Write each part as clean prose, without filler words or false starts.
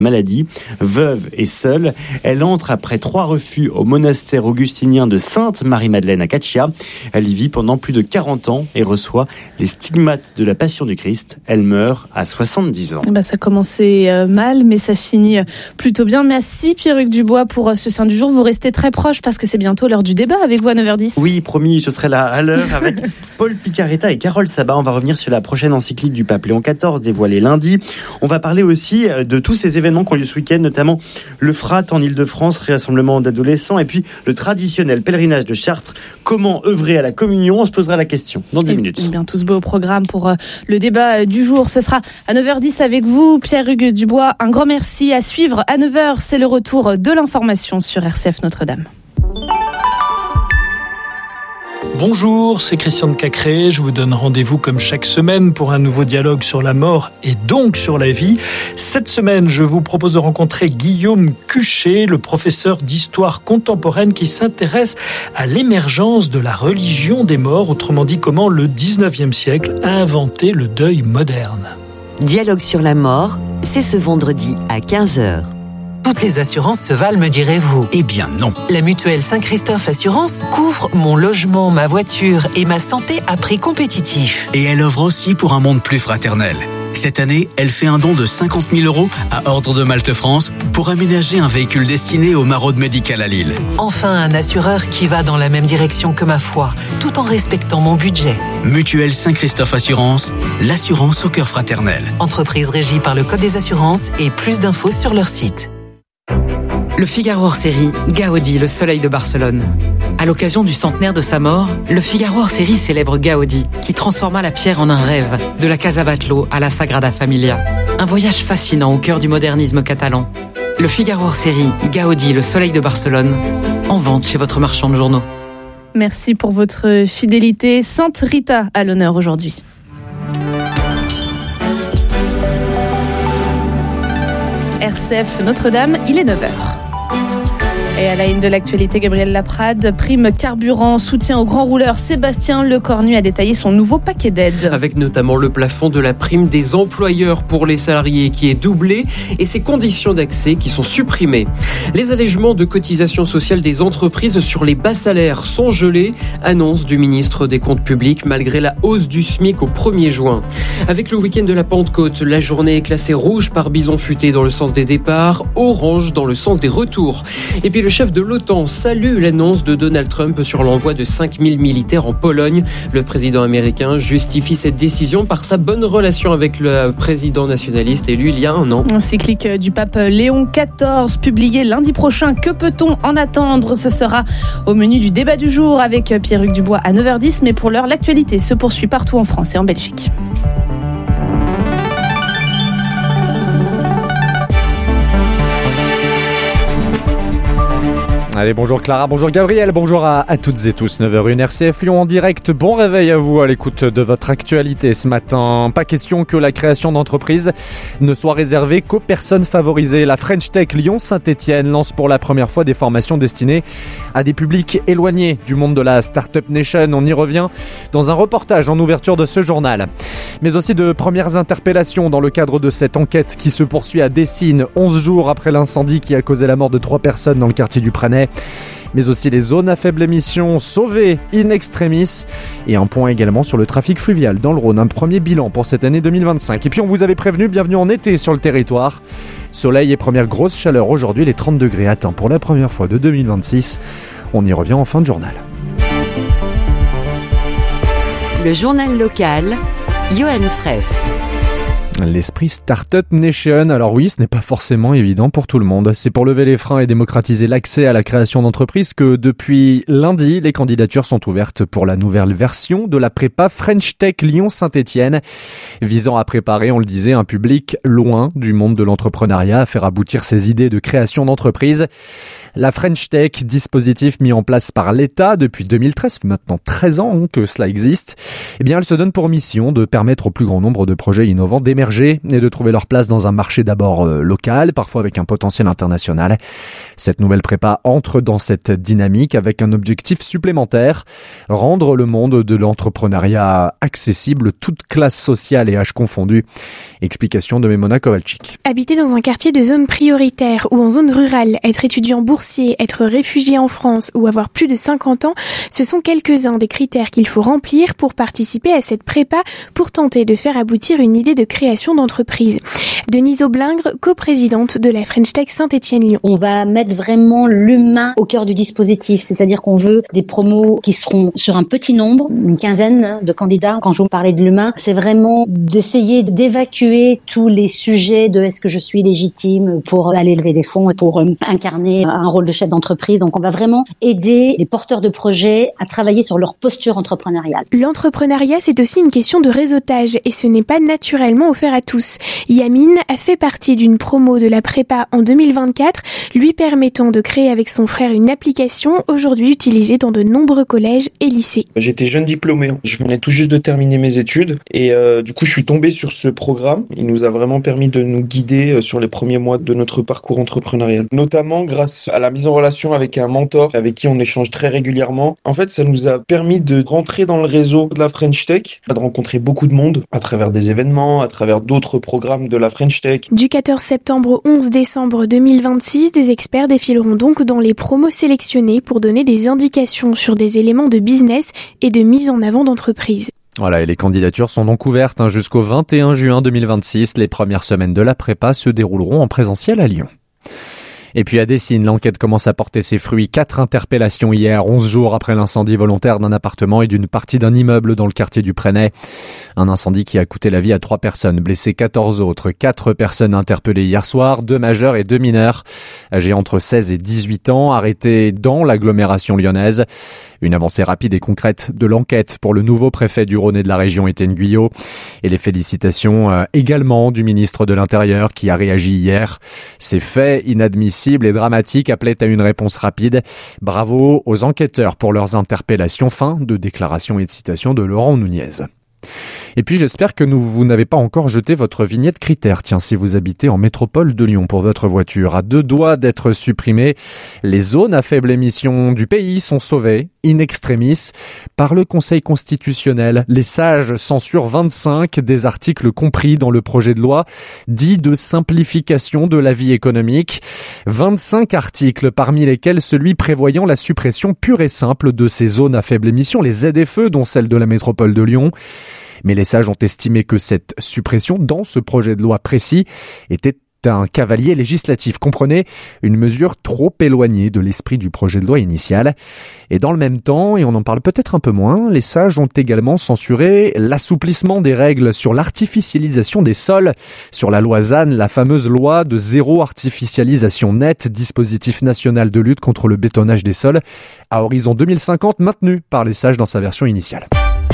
maladie. Veuve et seule, elle entre après 3 refus au monastère augustinien de Sainte-Marie-Madeleine à Caccia. Elle y vit pendant plus de 40 ans et reçoit les stigmates de la Passion du Christ. Elle meurt à 70 ans. Ça commençait mal, mais ça finit plutôt bien. Merci Pierre-Hugues Dubois pour ce Saint du jour. Vous restez très proche parce que c'est bientôt l'heure du débat avec vous à 9h10. Oui, promis, je serai là à l'heure avec Paul Picaretta et Carole Sabat. On va revenir sur la prochaine encyclique du pape Léon XIV dévoilée lundi. On va parler aussi de tous ces événements qui ont lieu ce week-end, notamment le Frat en Ile-de-France, rassemblement d'adolescents, et puis le traditionnel pèlerinage de Chartres. Comment œuvrer à la communion ? On se posera la question dans 10 minutes. Bien, tout ce beau programme pour le débat du jour. Ce sera à 9h10 avec vous, Pierre-Hugues Dubois. Un grand merci à suivre. À 9h, c'est le retour de l'information sur RCF Notre-Dame. Bonjour, c'est Christian de Cacré. Je vous donne rendez-vous comme chaque semaine pour un nouveau dialogue sur la mort et donc sur la vie. Cette semaine, je vous propose de rencontrer Guillaume Cuchet, le professeur d'histoire contemporaine qui s'intéresse à l'émergence de la religion des morts, autrement dit comment le 19e siècle a inventé le deuil moderne. Dialogue sur la mort, c'est ce vendredi à 15h. Toutes les assurances se valent, me direz-vous. Eh bien non. La mutuelle Saint-Christophe Assurance couvre mon logement, ma voiture et ma santé à prix compétitif. Et elle offre aussi pour un monde plus fraternel. Cette année, elle fait un don de 50 000 € à Ordre de Malte France pour aménager un véhicule destiné aux maraudes médicales à Lille. Enfin, un assureur qui va dans la même direction que ma foi, tout en respectant mon budget. Mutuelle Saint-Christophe Assurance, l'assurance au cœur fraternel. Entreprise régie par le Code des assurances et plus d'infos sur leur site. Le Figaro hors série, Gaudi, le soleil de Barcelone. À l'occasion du centenaire de sa mort, le Figaro hors série célèbre Gaudi, qui transforma la pierre en un rêve, de la Casa Batlló à la Sagrada Familia. Un voyage fascinant au cœur du modernisme catalan. Le Figaro hors série, Gaudi, le soleil de Barcelone, en vente chez votre marchand de journaux. Merci pour votre fidélité. Sainte Rita à l'honneur aujourd'hui. RCF Notre-Dame, il est 9h. Et à la une de l'actualité, Gabriel Laprade, prime carburant, soutien au grand rouleur. Sébastien Lecornu a détaillé son nouveau paquet d'aides. Avec notamment le plafond de la prime des employeurs pour les salariés qui est doublé et ses conditions d'accès qui sont supprimées. Les allègements de cotisations sociales des entreprises sur les bas salaires sont gelés, annonce du ministre des Comptes publics malgré la hausse du SMIC au 1er juin. Avec le week-end de la Pentecôte, la journée est classée rouge par Bison Futé dans le sens des départs, orange dans le sens des retours. Et puis le chef de l'OTAN salue l'annonce de Donald Trump sur l'envoi de 5000 militaires en Pologne. Le président américain justifie cette décision par sa bonne relation avec le président nationaliste élu il y a un an. Encyclique du pape Léon XIV, publié lundi prochain. Que peut-on en attendre ? Ce sera au menu du débat du jour avec Pierre-Hugues Dubois à 9h10. Mais pour l'heure, l'actualité se poursuit partout en France et en Belgique. Allez, bonjour Clara, bonjour Gabriel, bonjour à toutes et tous. 9h01 RCF Lyon en direct. Bon réveil à vous à l'écoute de votre actualité ce matin. Pas question que la création d'entreprises ne soit réservée qu'aux personnes favorisées. La French Tech Lyon-Saint-Etienne lance pour la première fois des formations destinées à des publics éloignés du monde de la Startup Nation. On y revient dans un reportage en ouverture de ce journal. Mais aussi de premières interpellations dans le cadre de cette enquête qui se poursuit à Dessines, 11 jours après l'incendie qui a causé la mort de 3 personnes dans le quartier du Pranay. Mais aussi les zones à faible émission sauvées in extremis et un point également sur le trafic fluvial dans le Rhône, un premier bilan pour cette année 2025. Et puis on vous avait prévenu, bienvenue en été sur le territoire. Soleil et première grosse chaleur aujourd'hui, les 30 degrés atteints pour la première fois de 2026. On y revient en fin de journal. Le journal local, Johan Fraisse. L'esprit Startup Nation, alors oui, ce n'est pas forcément évident pour tout le monde. C'est pour lever les freins et démocratiser l'accès à la création d'entreprises que depuis lundi, les candidatures sont ouvertes pour la nouvelle version de la prépa French Tech Lyon-Saint-Etienne, visant à préparer, on le disait, un public loin du monde de l'entrepreneuriat, à faire aboutir ses idées de création d'entreprise. La French Tech, dispositif mis en place par l'État depuis 2013, maintenant 13 ans que cela existe, eh bien, elle se donne pour mission de permettre au plus grand nombre de projets innovants d'émerger d'émerger et de trouver leur place dans un marché d'abord local, parfois avec un potentiel international. Cette nouvelle prépa entre dans cette dynamique avec un objectif supplémentaire, rendre le monde de l'entrepreneuriat accessible, toutes classes sociales et âges confondus. Explication de Memona Kowalczyk. Habiter dans un quartier de zone prioritaire ou en zone rurale, être étudiant boursier, être réfugié en France ou avoir plus de 50 ans, ce sont quelques-uns des critères qu'il faut remplir pour participer à cette prépa pour tenter de faire aboutir une idée de création d'entreprise. Denise Aublingre, coprésidente de la French Tech Saint-Étienne-Lyon. On va mettre vraiment l'humain au cœur du dispositif, c'est-à-dire qu'on veut des promos qui seront sur un petit nombre, une quinzaine de candidats. Quand je vous parlais de l'humain, c'est vraiment d'essayer d'évacuer tous les sujets de est-ce que je suis légitime pour aller lever des fonds et pour incarner un rôle de chef d'entreprise. Donc on va vraiment aider les porteurs de projets à travailler sur leur posture entrepreneuriale. L'entrepreneuriat, c'est aussi une question de réseautage et ce n'est pas naturellement offert à tous. Yamine a fait partie d'une promo de la prépa en 2024, lui permettant de créer avec son frère une application aujourd'hui utilisée dans de nombreux collèges et lycées. J'étais jeune diplômé, je venais tout juste de terminer mes études et du coup je suis tombé sur ce programme. Il nous a vraiment permis de nous guider sur les premiers mois de notre parcours entrepreneurial, notamment grâce à la mise en relation avec un mentor avec qui on échange très régulièrement. En fait, ça nous a permis de rentrer dans le réseau de la French Tech, de rencontrer beaucoup de monde à travers des événements, à travers d'autres programmes de la French Tech. Du 14 septembre au 11 décembre 2026, des experts défileront donc dans les promos sélectionnés pour donner des indications sur des éléments de business et de mise en avant d'entreprise. Voilà, et les candidatures sont donc ouvertes jusqu'au 21 juin 2026. Les premières semaines de la prépa se dérouleront en présentiel à Lyon. Et puis à Dessines, l'enquête commence à porter ses fruits. 4 interpellations hier, 11 jours après l'incendie volontaire d'un appartement et d'une partie d'un immeuble dans le quartier du Presnay. Un incendie qui a coûté la vie à 3 personnes, blessé 14 autres. 4 personnes interpellées hier soir, 2 majeurs et 2 mineurs, âgés entre 16 et 18 ans, arrêtés dans l'agglomération lyonnaise. Une avancée rapide et concrète de l'enquête pour le nouveau préfet du Rhône et de la région, Étienne Guyot. Et les félicitations également du ministre de l'Intérieur qui a réagi hier. Ces faits inadmissibles et dramatiques appelaient à une réponse rapide. Bravo aux enquêteurs pour leurs interpellations. Fin de déclaration et de citation de Laurent Nunez. Et puis j'espère que vous n'avez pas encore jeté votre vignette critère. Tiens, si vous habitez en métropole de Lyon pour votre voiture, à 2 doigts d'être supprimée, les zones à faible émission du pays sont sauvées, in extremis, par le Conseil constitutionnel. Les sages censurent 25 des articles compris dans le projet de loi dit de simplification de la vie économique. 25 articles, parmi lesquels celui prévoyant la suppression pure et simple de ces zones à faible émission, les ZFE, dont celle de la métropole de Lyon. Mais les sages ont estimé que cette suppression, dans ce projet de loi précis, était un cavalier législatif. Comprenez, une mesure trop éloignée de l'esprit du projet de loi initial. Et dans le même temps, et on en parle peut-être un peu moins, les sages ont également censuré l'assouplissement des règles sur l'artificialisation des sols. Sur la loi ZAN, la fameuse loi de zéro artificialisation nette, dispositif national de lutte contre le bétonnage des sols, à horizon 2050, maintenu par les sages dans sa version initiale.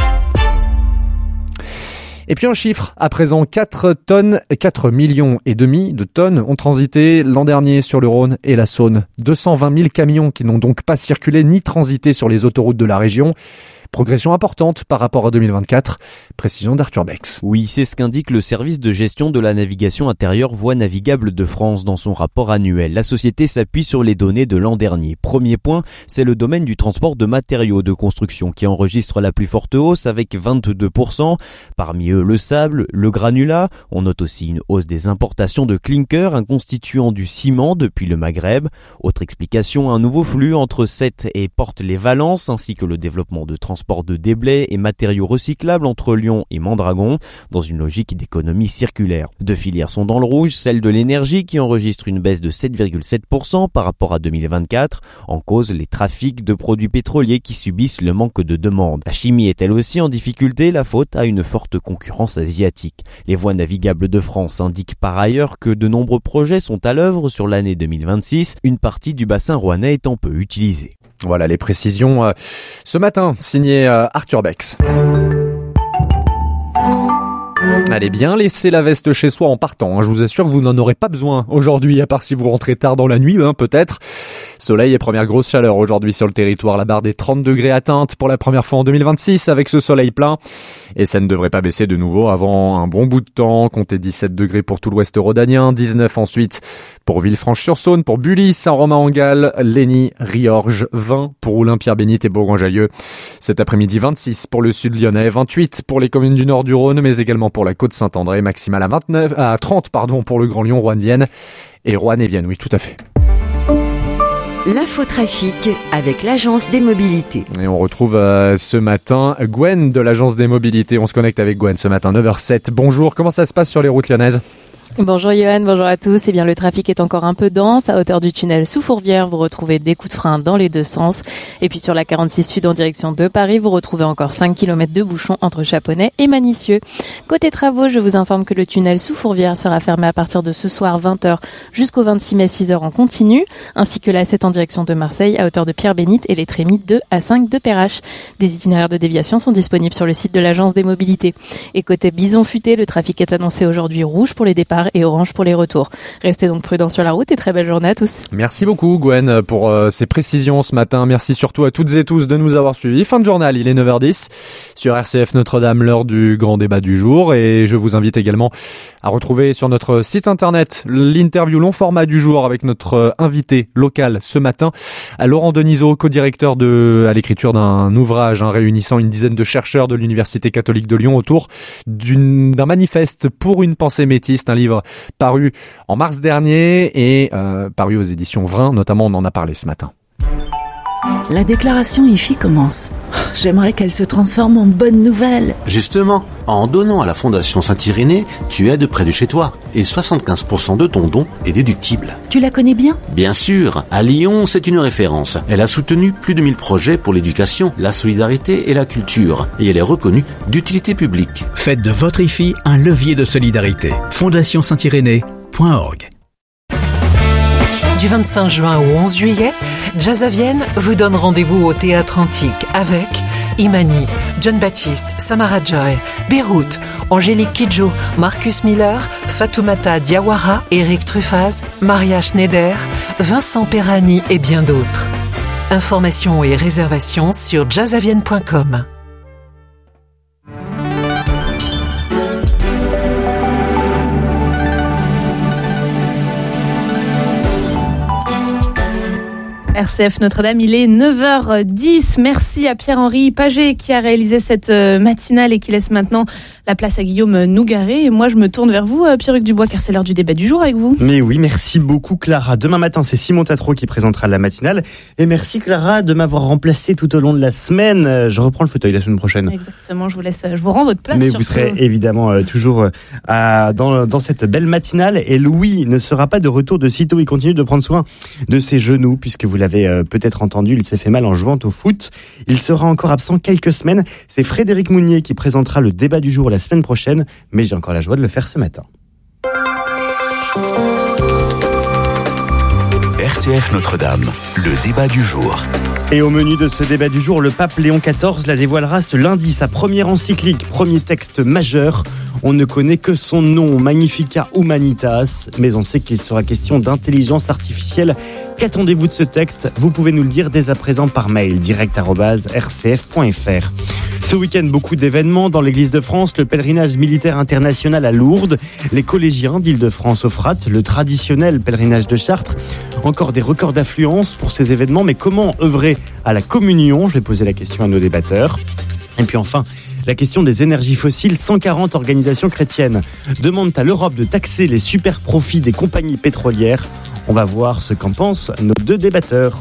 Et puis un chiffre, à présent 4,5 millions de tonnes ont transité l'an dernier sur le Rhône et la Saône. 220 000 camions qui n'ont donc pas circulé ni transité sur les autoroutes de la région. Progression importante par rapport à 2024. Précision d'Arthur Bex. Oui, c'est ce qu'indique le service de gestion de la navigation intérieure Voies navigables de France dans son rapport annuel. La société s'appuie sur les données de l'an dernier. Premier point, c'est le domaine du transport de matériaux de construction qui enregistre la plus forte hausse avec 22%. Parmi eux, le sable, le granulat. On note aussi une hausse des importations de clinker, un constituant du ciment depuis le Maghreb. Autre explication, un nouveau flux entre Sète et Porte-les-Valences ainsi que le développement de transport de déblais et matériaux recyclables entre Lyon et Mondragon dans une logique d'économie circulaire. 2 filières sont dans le rouge, celle de l'énergie qui enregistre une baisse de 7,7% par rapport à 2024. En cause, les trafics de produits pétroliers qui subissent le manque de demande. La chimie est elle aussi en difficulté, la faute à une forte concurrence asiatique. Les Voies navigables de France indiquent par ailleurs que de nombreux projets sont à l'œuvre sur l'année 2026, une partie du bassin rouennais étant peu utilisée. Voilà les précisions ce matin, signé Arthur Bex. Allez bien laisser la veste chez soi en partant. Je vous assure que vous n'en aurez pas besoin aujourd'hui, à part si vous rentrez tard dans la nuit, peut-être. Soleil et première grosse chaleur aujourd'hui sur le territoire. La barre des 30 degrés atteinte pour la première fois en 2026 avec ce soleil plein. Et ça ne devrait pas baisser de nouveau avant un bon bout de temps. Comptez 17 degrés pour tout l'ouest rhodanien, 19 ensuite pour Villefranche-sur-Saône, pour Bully, Saint-Romain-en-Galles, Lény, Riorges, 20 pour Olympia-Bénite et Bourgoin-Jallieu. Cet après-midi, 26 pour le sud lyonnais, 28 pour les communes du nord du Rhône, mais également pour la côte Saint-André, maximale à 30 pour le Grand Lyon, Roanne-Vienne et Roanne et Vienne, oui, tout à fait. L'infotrafic avec l'Agence des Mobilités. Et on retrouve ce matin Gwen de l'Agence des Mobilités. On se connecte avec Gwen ce matin, 9h07. Bonjour, comment ça se passe sur les routes lyonnaises ? Bonjour Johan, bonjour à tous. Eh bien, le trafic est encore un peu dense. À hauteur du tunnel sous Fourvière, vous retrouvez des coups de frein dans les deux sens. Et puis sur la 46 Sud en direction de Paris, vous retrouvez encore 5 km de bouchons entre Chaponnet et Manicieux. Côté travaux, je vous informe que le tunnel sous Fourvière sera fermé à partir de ce soir 20h jusqu'au 26 mai 6h en continu, ainsi que la 7 en direction de Marseille à hauteur de Pierre-Bénite et les Trémies 2 à 5 de Perrache. Des itinéraires de déviation sont disponibles sur le site de l'Agence des Mobilités. Et côté Bison Futé, le trafic est annoncé aujourd'hui rouge pour les départs et orange pour les retours. Restez donc prudents sur la route et très belle journée à tous. Merci beaucoup Gwen pour ces précisions ce matin. Merci surtout à toutes et tous de nous avoir suivis. Fin de journal, il est 9h10 sur RCF Notre-Dame, l'heure du grand débat du jour. Et je vous invite également à retrouver sur notre site internet l'interview long format du jour avec notre invité local ce matin, à Laurent Denisot, co-directeur à l'écriture d'un ouvrage réunissant une dizaine de chercheurs de l'Université catholique de Lyon autour d'un manifeste pour une pensée métiste, un livre paru en mars dernier et paru aux éditions Vrin, notamment on en a parlé ce matin. La déclaration IFI commence. J'aimerais qu'elle se transforme en bonne nouvelle. Justement, en donnant à la Fondation Saint-Irénée, tu aides près de chez toi et 75% de ton don est déductible. Tu la connais bien ? Bien sûr, à Lyon, c'est une référence. Elle a soutenu plus de 1000 projets pour l'éducation, la solidarité et la culture et elle est reconnue d'utilité publique. Faites de votre IFI un levier de solidarité. FondationSaint-Irénée.org. Du 25 juin au 11 juillet, Jazz à Vienne vous donne rendez-vous au Théâtre Antique avec Imani, John Baptiste, Samara Joy, Beyrouth, Angélique Kidjo, Marcus Miller, Fatoumata Diawara, Eric Truffaz, Maria Schneider, Vincent Perrani et bien d'autres. Informations et réservations sur jazzavienne.com. RCF Notre-Dame, il est 9h10. Merci à Pierre-Henri Paget qui a réalisé cette matinale et qui laisse maintenant la place à Guillaume Nougaret. Et moi, je me tourne vers vous, Pierre-Hugues Dubois, car c'est l'heure du débat du jour avec vous. Mais oui, merci beaucoup Clara. Demain matin, c'est Simon Tatro qui présentera la matinale. Et merci Clara de m'avoir remplacé tout au long de la semaine. Je reprends le fauteuil la semaine prochaine. Exactement, je vous rends votre place. Mais vous serez évidemment toujours dans cette belle matinale. Et Louis ne sera pas de retour de sitôt. Il continue de prendre soin de ses genoux, puisque vous l'avez peut-être entendu, il s'est fait mal en jouant au foot. Il sera encore absent quelques semaines. C'est Frédéric Mounier qui présentera le débat du jour la semaine prochaine, mais j'ai encore la joie de le faire ce matin. RCF Notre-Dame, le débat du jour. Et au menu de ce débat du jour, le pape Léon XIV la dévoilera ce lundi, sa première encyclique, premier texte majeur. On ne connaît que son nom, Magnificat Humanitas, mais on sait qu'il sera question d'intelligence artificielle. Qu'attendez-vous de ce texte ? Vous pouvez nous le dire dès à présent par mail, direct@rcf.fr. Ce week-end, beaucoup d'événements dans l'Église de France, le pèlerinage militaire international à Lourdes, les collégiens d'Île-de-France au Frat, le traditionnel pèlerinage de Chartres, encore des records d'affluence pour ces événements, mais comment œuvrer à la communion ? Je vais poser la question à nos débatteurs. Et puis enfin, la question des énergies fossiles. 140 organisations chrétiennes demandent à l'Europe de taxer les super profits des compagnies pétrolières. On va voir ce qu'en pensent nos deux débatteurs.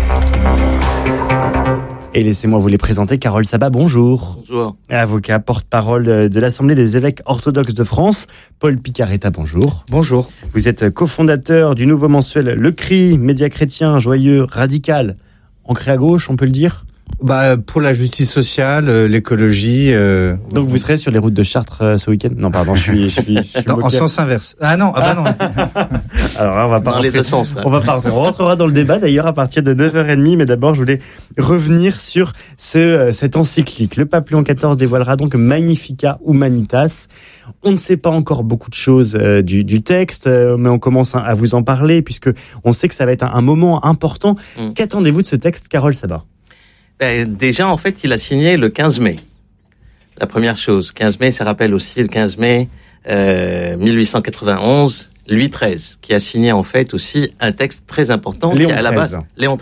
Et laissez-moi vous les présenter. Carole Sabat, bonjour. Bonjour. Avocat, porte-parole de l'Assemblée des évêques orthodoxes de France. Paul Picaretta, bonjour. Bonjour. Vous êtes cofondateur du nouveau mensuel Le Cri, média chrétien, joyeux, radical, ancré à gauche, on peut le dire ? Pour la justice sociale, l'écologie. Donc vous serez sur les routes de Chartres ce week-end? Non, pardon, je suis en sens inverse. Ah non, non. Alors là, on va pas dans les deux sens. On rentrera dans le débat d'ailleurs à partir de 9h30, mais d'abord je voulais revenir sur cette encyclique. Le pape Léon XIV dévoilera donc Magnificat Humanitas. On ne sait pas encore beaucoup de choses du texte, mais on commence à vous en parler puisque on sait que ça va être un moment important. Qu'attendez-vous de ce texte, Carole Sabat? Déjà, en fait, il a signé le 15 mai. La première chose. 15 mai, ça rappelle aussi le 15 mai 1891, Louis XIII, qui a signé en fait aussi un texte très important. Léon qui, à la base, Léon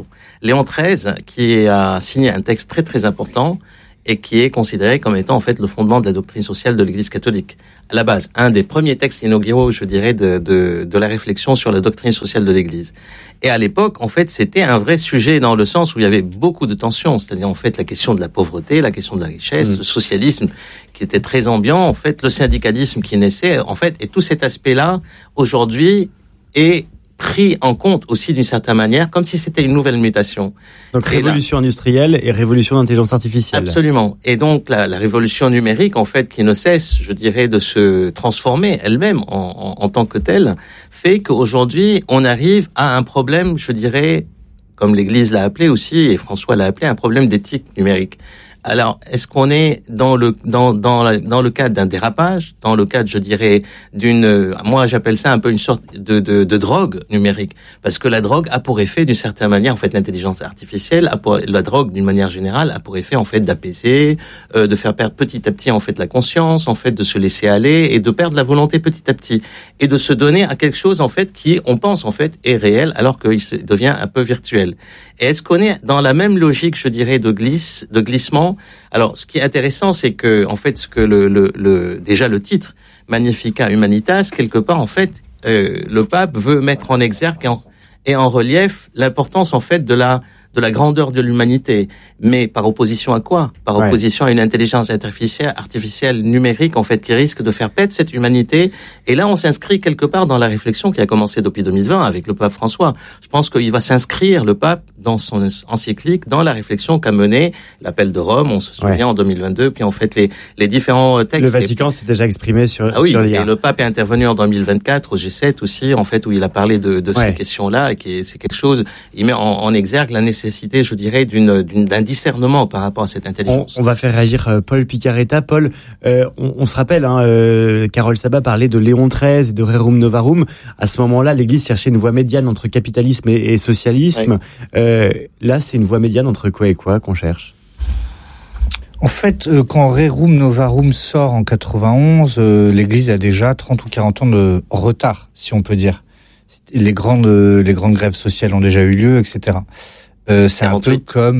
XIII, qui a signé un texte très très important et qui est considéré comme étant en fait le fondement de la doctrine sociale de l'Église catholique. À la base, un des premiers textes inauguraux, je dirais, de la réflexion sur la doctrine sociale de l'Église. Et à l'époque, en fait, c'était un vrai sujet dans le sens où il y avait beaucoup de tensions, c'est-à-dire en fait la question de la pauvreté, la question de la richesse, le socialisme qui était très ambiant, en fait, le syndicalisme qui naissait, en fait, et tout cet aspect-là, aujourd'hui, est pris en compte aussi d'une certaine manière, comme si c'était une nouvelle mutation. Donc révolution industrielle et révolution d'intelligence artificielle. Absolument. Et donc la révolution numérique, en fait, qui ne cesse, je dirais, de se transformer elle-même en tant que telle, fait qu'aujourd'hui, on arrive à un problème, je dirais, comme l'Église l'a appelé aussi, et François l'a appelé, un problème d'éthique numérique. Alors, est-ce qu'on est dans le cadre d'un dérapage, dans le cadre, je dirais, moi j'appelle ça un peu une sorte de drogue numérique, parce que la drogue a pour effet, d'une certaine manière, en fait, l'intelligence artificielle, la drogue d'une manière générale a pour effet en fait d'apaiser, de faire perdre petit à petit en fait la conscience, en fait de se laisser aller et de perdre la volonté petit à petit et de se donner à quelque chose en fait qui, on pense en fait, est réel alors qu'il devient un peu virtuel. Et est-ce qu'on est dans la même logique, je dirais, de glissement? Alors, ce qui est intéressant, c'est que, en fait, ce que déjà le titre, Magnificat Humanitas, quelque part, en fait, le pape veut mettre en exergue et en relief l'importance, en fait, de la grandeur de l'humanité. Mais par opposition à quoi? Par opposition à une intelligence artificielle numérique, en fait, qui risque de faire pète cette humanité. Et là, on s'inscrit quelque part dans la réflexion qui a commencé depuis 2020 avec le pape François. Je pense qu'il va s'inscrire, le pape, dans son encyclique, dans la réflexion qu'a menée l'appel de Rome, on se souvient, en 2022, puis en fait, les différents textes. Le Vatican s'est déjà exprimé sur l'IA. Et le pape est intervenu en 2024 au G7 aussi, en fait, où il a parlé de ces questions-là, et c'est quelque chose, il met en exergue la nécessité, je dirais, d'un discernement par rapport à cette intelligence. On va faire réagir Paul Picaretta. Paul, on se rappelle, Carole Sabat parlait de Léon XIII et de Rerum Novarum. À ce moment-là, l'Église cherchait une voie médiane entre capitalisme et socialisme. Là, c'est une voie médiane entre quoi et quoi qu'on cherche? En fait, quand Rerum Novarum sort en 91, l'Église a déjà 30 ou 40 ans de retard, si on peut dire. Les grandes grèves sociales ont déjà eu lieu, etc. C'est un peu comme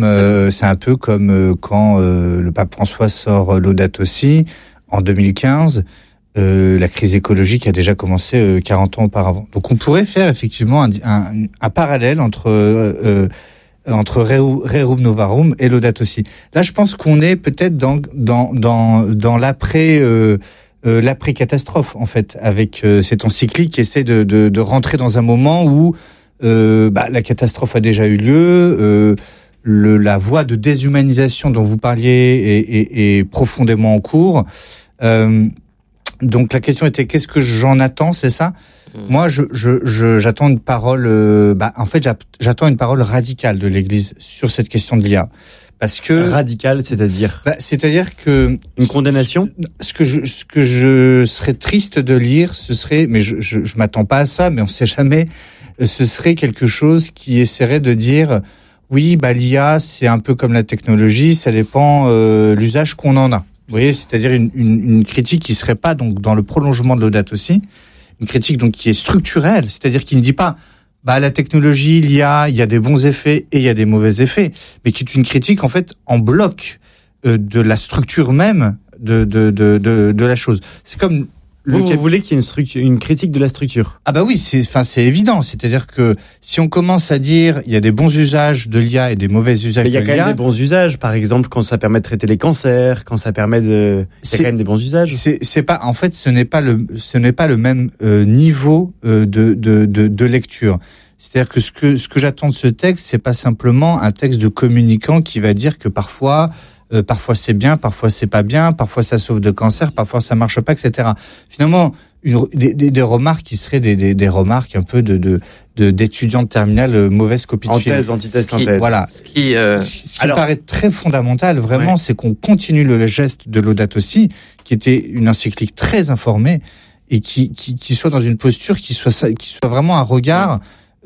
quand le pape François sort Laudato Si en 2015. La crise écologique a déjà commencé 40 ans auparavant. Donc on pourrait faire effectivement un parallèle entre Rerum Novarum et Laudato Si. Là, je pense qu'on est peut-être dans l'après-catastrophe, en fait, avec cette encyclique qui essaie de rentrer dans un moment où la catastrophe a déjà eu lieu, la voie de déshumanisation dont vous parliez est profondément en cours. Donc la question était qu'est-ce que j'en attends, c'est ça? Moi, j'attends une parole. J'attends une parole radicale de l'Église sur cette question de l'IA, parce que radicale, c'est-à-dire c'est-à-dire que une condamnation. Ce que je serais triste de lire, ce serait, mais je m'attends pas à ça, mais on sait jamais. Ce serait quelque chose qui essaierait de dire oui, l'IA c'est un peu comme la technologie, ça dépend l'usage qu'on en a. Vous voyez, c'est-à-dire une critique qui serait pas donc dans le prolongement de Laudato Si, une critique donc qui est structurelle, c'est-à-dire qui ne dit pas la technologie, l'IA, il y a des bons effets et il y a des mauvais effets, mais qui est une critique en fait en bloc de la structure même de la chose. C'est comme vous voulez qu'il y ait une critique de la structure? Ah oui, c'est évident. C'est-à-dire que si on commence à dire il y a des bons usages de l'IA et des mauvais usages de l'IA. Il y a quand même des bons usages, par exemple quand ça permet de traiter les cancers, quand ça permet de. C'est quand même des bons usages. C'est pas. En fait, ce n'est pas le même niveau de lecture. C'est-à-dire que ce que j'attends de ce texte, c'est pas simplement un texte de communicant qui va dire que parfois c'est bien, parfois c'est pas bien, parfois ça sauve de cancer, parfois ça marche pas, etc. Finalement, des remarques qui seraient des remarques un peu d'étudiants de terminale, mauvaise copie de film. Thèse, antithèse, synthèse. Voilà. Ce qui me paraît très fondamental, vraiment, c'est qu'on continue le geste de Laudato Si, qui était une encyclique très informée et qui soit dans une posture qui soit vraiment un regard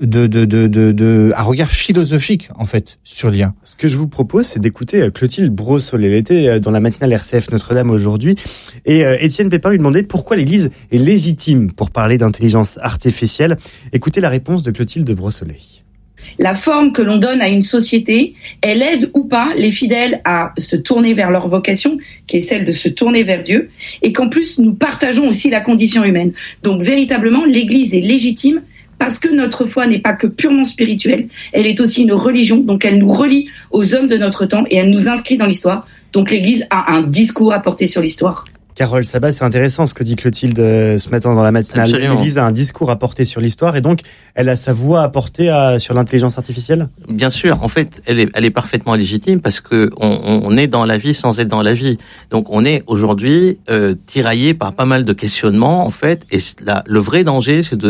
un regard philosophique, en fait, sur l'IA. Ce que je vous propose, c'est d'écouter Clotilde Brossolet. Elle était dans la matinale RCF Notre-Dame aujourd'hui. Et Étienne Pépin lui demandait pourquoi l'Église est légitime pour parler d'intelligence artificielle. Écoutez la réponse de Clotilde Brossolet. La forme que l'on donne à une société, elle aide ou pas les fidèles à se tourner vers leur vocation, qui est celle de se tourner vers Dieu, et qu'en plus, nous partageons aussi la condition humaine. Donc, véritablement, l'Église est légitime parce que notre foi n'est pas que purement spirituelle, elle est aussi une religion, donc elle nous relie aux hommes de notre temps et elle nous inscrit dans l'histoire. Donc l'Église a un discours à porter sur l'histoire. Carole Sabat, c'est intéressant ce que dit Clotilde ce matin dans la matinale. Absolument. L'Église a un discours à porter sur l'histoire et donc elle a sa voix à porter sur l'intelligence artificielle. Bien sûr, en fait, elle est parfaitement légitime parce que on est dans la vie sans être dans la vie. Donc on est aujourd'hui tiraillé par pas mal de questionnements en fait, et le vrai danger, c'est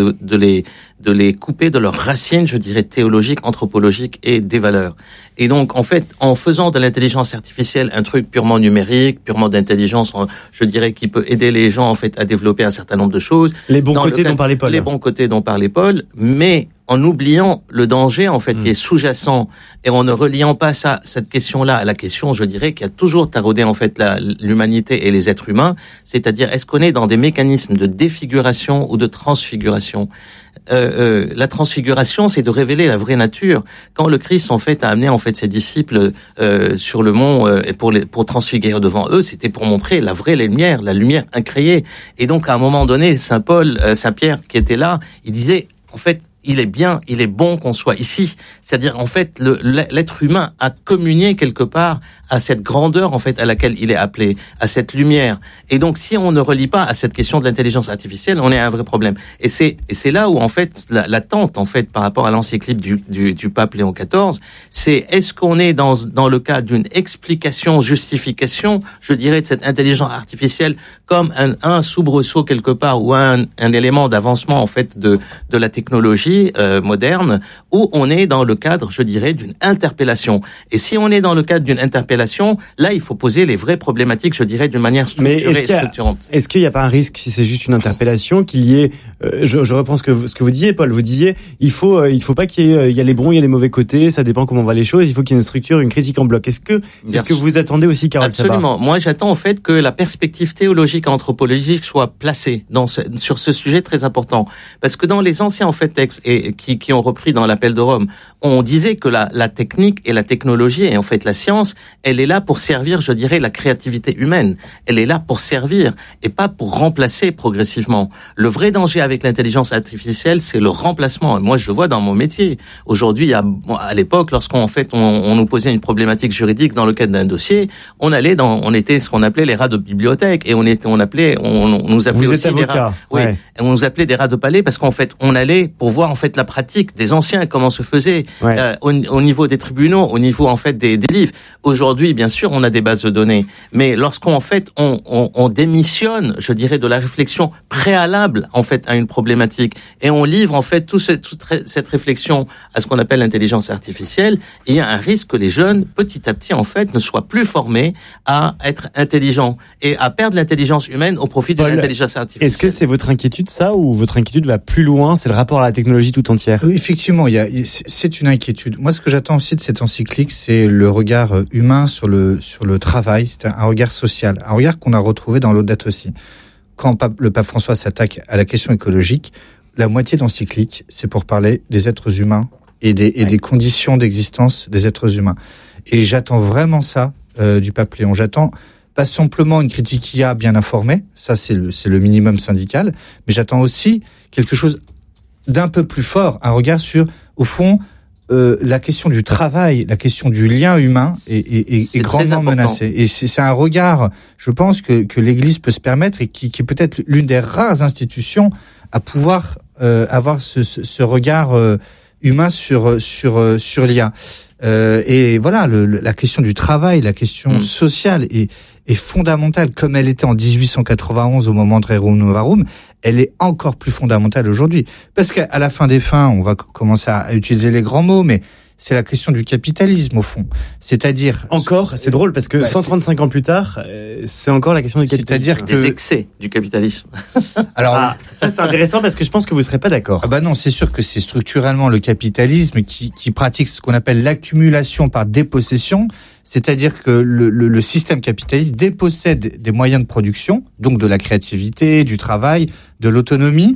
de les couper de leurs racines, je dirais théologiques, anthropologiques et des valeurs. Et donc, en fait, en faisant de l'intelligence artificielle un truc purement numérique, purement d'intelligence, je dirais qui peut aider les gens en fait à développer un certain nombre de choses. Les bons côtés dont parlait Paul. Les bons côtés dont parlait Paul, mais en oubliant le danger en fait qui est sous-jacent et en ne reliant pas cette question-là à la question, je dirais, qui a toujours taraudé en fait l'humanité et les êtres humains, c'est-à-dire est-ce qu'on est dans des mécanismes de défiguration ou de transfiguration? La transfiguration, c'est de révéler la vraie nature. Quand le Christ en fait a amené en fait ses disciples sur le mont pour transfigurer devant eux, c'était pour montrer la vraie lumière, la lumière incréée. Et donc à un moment donné, Saint Pierre qui était là, il disait en fait il est bon qu'on soit ici. C'est-à-dire, en fait, l'être humain a communié quelque part à cette grandeur, en fait, à laquelle il est appelé, à cette lumière. Et donc, si on ne relie pas à cette question de l'intelligence artificielle, on est à un vrai problème. Et c'est là où, en fait, l'attente, en fait, par rapport à l'encyclique du pape Léon XIV, c'est est-ce qu'on est dans le cas d'une explication, justification, je dirais, de cette intelligence artificielle comme un soubresaut quelque part ou un élément d'avancement, en fait, de la technologie moderne, où on est dans le cadre, je dirais, d'une interpellation. Et si on est dans le cadre d'une interpellation, là, il faut poser les vraies problématiques, je dirais, d'une manière structurée et structurante. Est-ce qu'il n'y a pas un risque, si c'est juste une interpellation, qu'il y ait, je reprends ce que vous disiez, Paul, vous disiez, il faut pas qu'il y ait, il y a les bons, il y a les mauvais côtés, ça dépend comment on voit les choses, il faut qu'il y ait une structure, une critique en bloc. Est-ce que c'est ce que vous attendez aussi, Carole Sabat ? Absolument. Moi, j'attends, en fait, que la perspective théologique et anthropologique soit placée sur ce sujet très important. Parce que dans les anciens, en fait, textes, et qui ont repris dans l'appel de Rome, on disait que la technique et la technologie et en fait la science, elle est là pour servir, je dirais, la créativité humaine. Elle est là pour servir et pas pour remplacer progressivement. Le vrai danger avec l'intelligence artificielle, c'est le remplacement. Moi, je le vois dans mon métier. Aujourd'hui, à l'époque, lorsqu'on nous posait une problématique juridique dans le cadre d'un dossier, on était ce qu'on appelait les rats de bibliothèque et on nous appelait Vous aussi êtes avocat, des rats. Oui, ouais. on nous appelait des rats de palais parce qu'en fait, on allait pour voir en fait la pratique des anciens, comment se faisait au niveau des tribunaux, au niveau en fait des livres. Aujourd'hui, bien sûr, on a des bases de données, mais lorsqu'on fait on démissionne, je dirais, de la réflexion préalable en fait à une problématique et on livre en fait toute cette réflexion à ce qu'on appelle l'intelligence artificielle, il y a un risque que les jeunes petit à petit en fait ne soient plus formés à être intelligents et à perdre l'intelligence humaine au profit de l'intelligence artificielle. Est-ce que c'est votre inquiétude ça ou votre inquiétude va plus loin, c'est le rapport à la technologie tout entière? Oui, effectivement, c'est une inquiétude. Moi, ce que j'attends aussi de cette encyclique, c'est le regard humain sur le travail. C'est un regard social, un regard qu'on a retrouvé dans Laudato Si. Quand le pape François s'attaque à la question écologique, la moitié de l'encyclique, c'est pour parler des êtres humains et des conditions d'existence des êtres humains. Et j'attends vraiment ça du pape Léon. J'attends pas simplement une critique IA bien informée, ça c'est le minimum syndical, mais j'attends aussi quelque chose d'un peu plus fort, un regard sur, au fond, la question du travail, la question du lien humain est grandement menacée. Et c'est un regard, je pense, que l'Église peut se permettre et qui est peut-être l'une des rares institutions à pouvoir avoir ce regard humain sur l'IA. Et voilà, la question du travail, la question sociale est fondamentale, comme elle était en 1891 au moment de Rerum Novarum. Elle est encore plus fondamentale aujourd'hui. Parce qu'à la fin des fins, on va commencer à utiliser les grands mots, mais c'est la question du capitalisme, au fond. C'est-à-dire... Encore, c'est drôle, parce que 135 ans plus tard, c'est encore la question du capitalisme. C'est-à-dire que... Des excès du capitalisme. Alors, ça, c'est intéressant, parce que je pense que vous ne serez pas d'accord. Ah bah non, c'est sûr que c'est structurellement le capitalisme qui pratique ce qu'on appelle l'accumulation par dépossession. C'est-à-dire que le système capitaliste dépossède des moyens de production, donc de la créativité, du travail, de l'autonomie,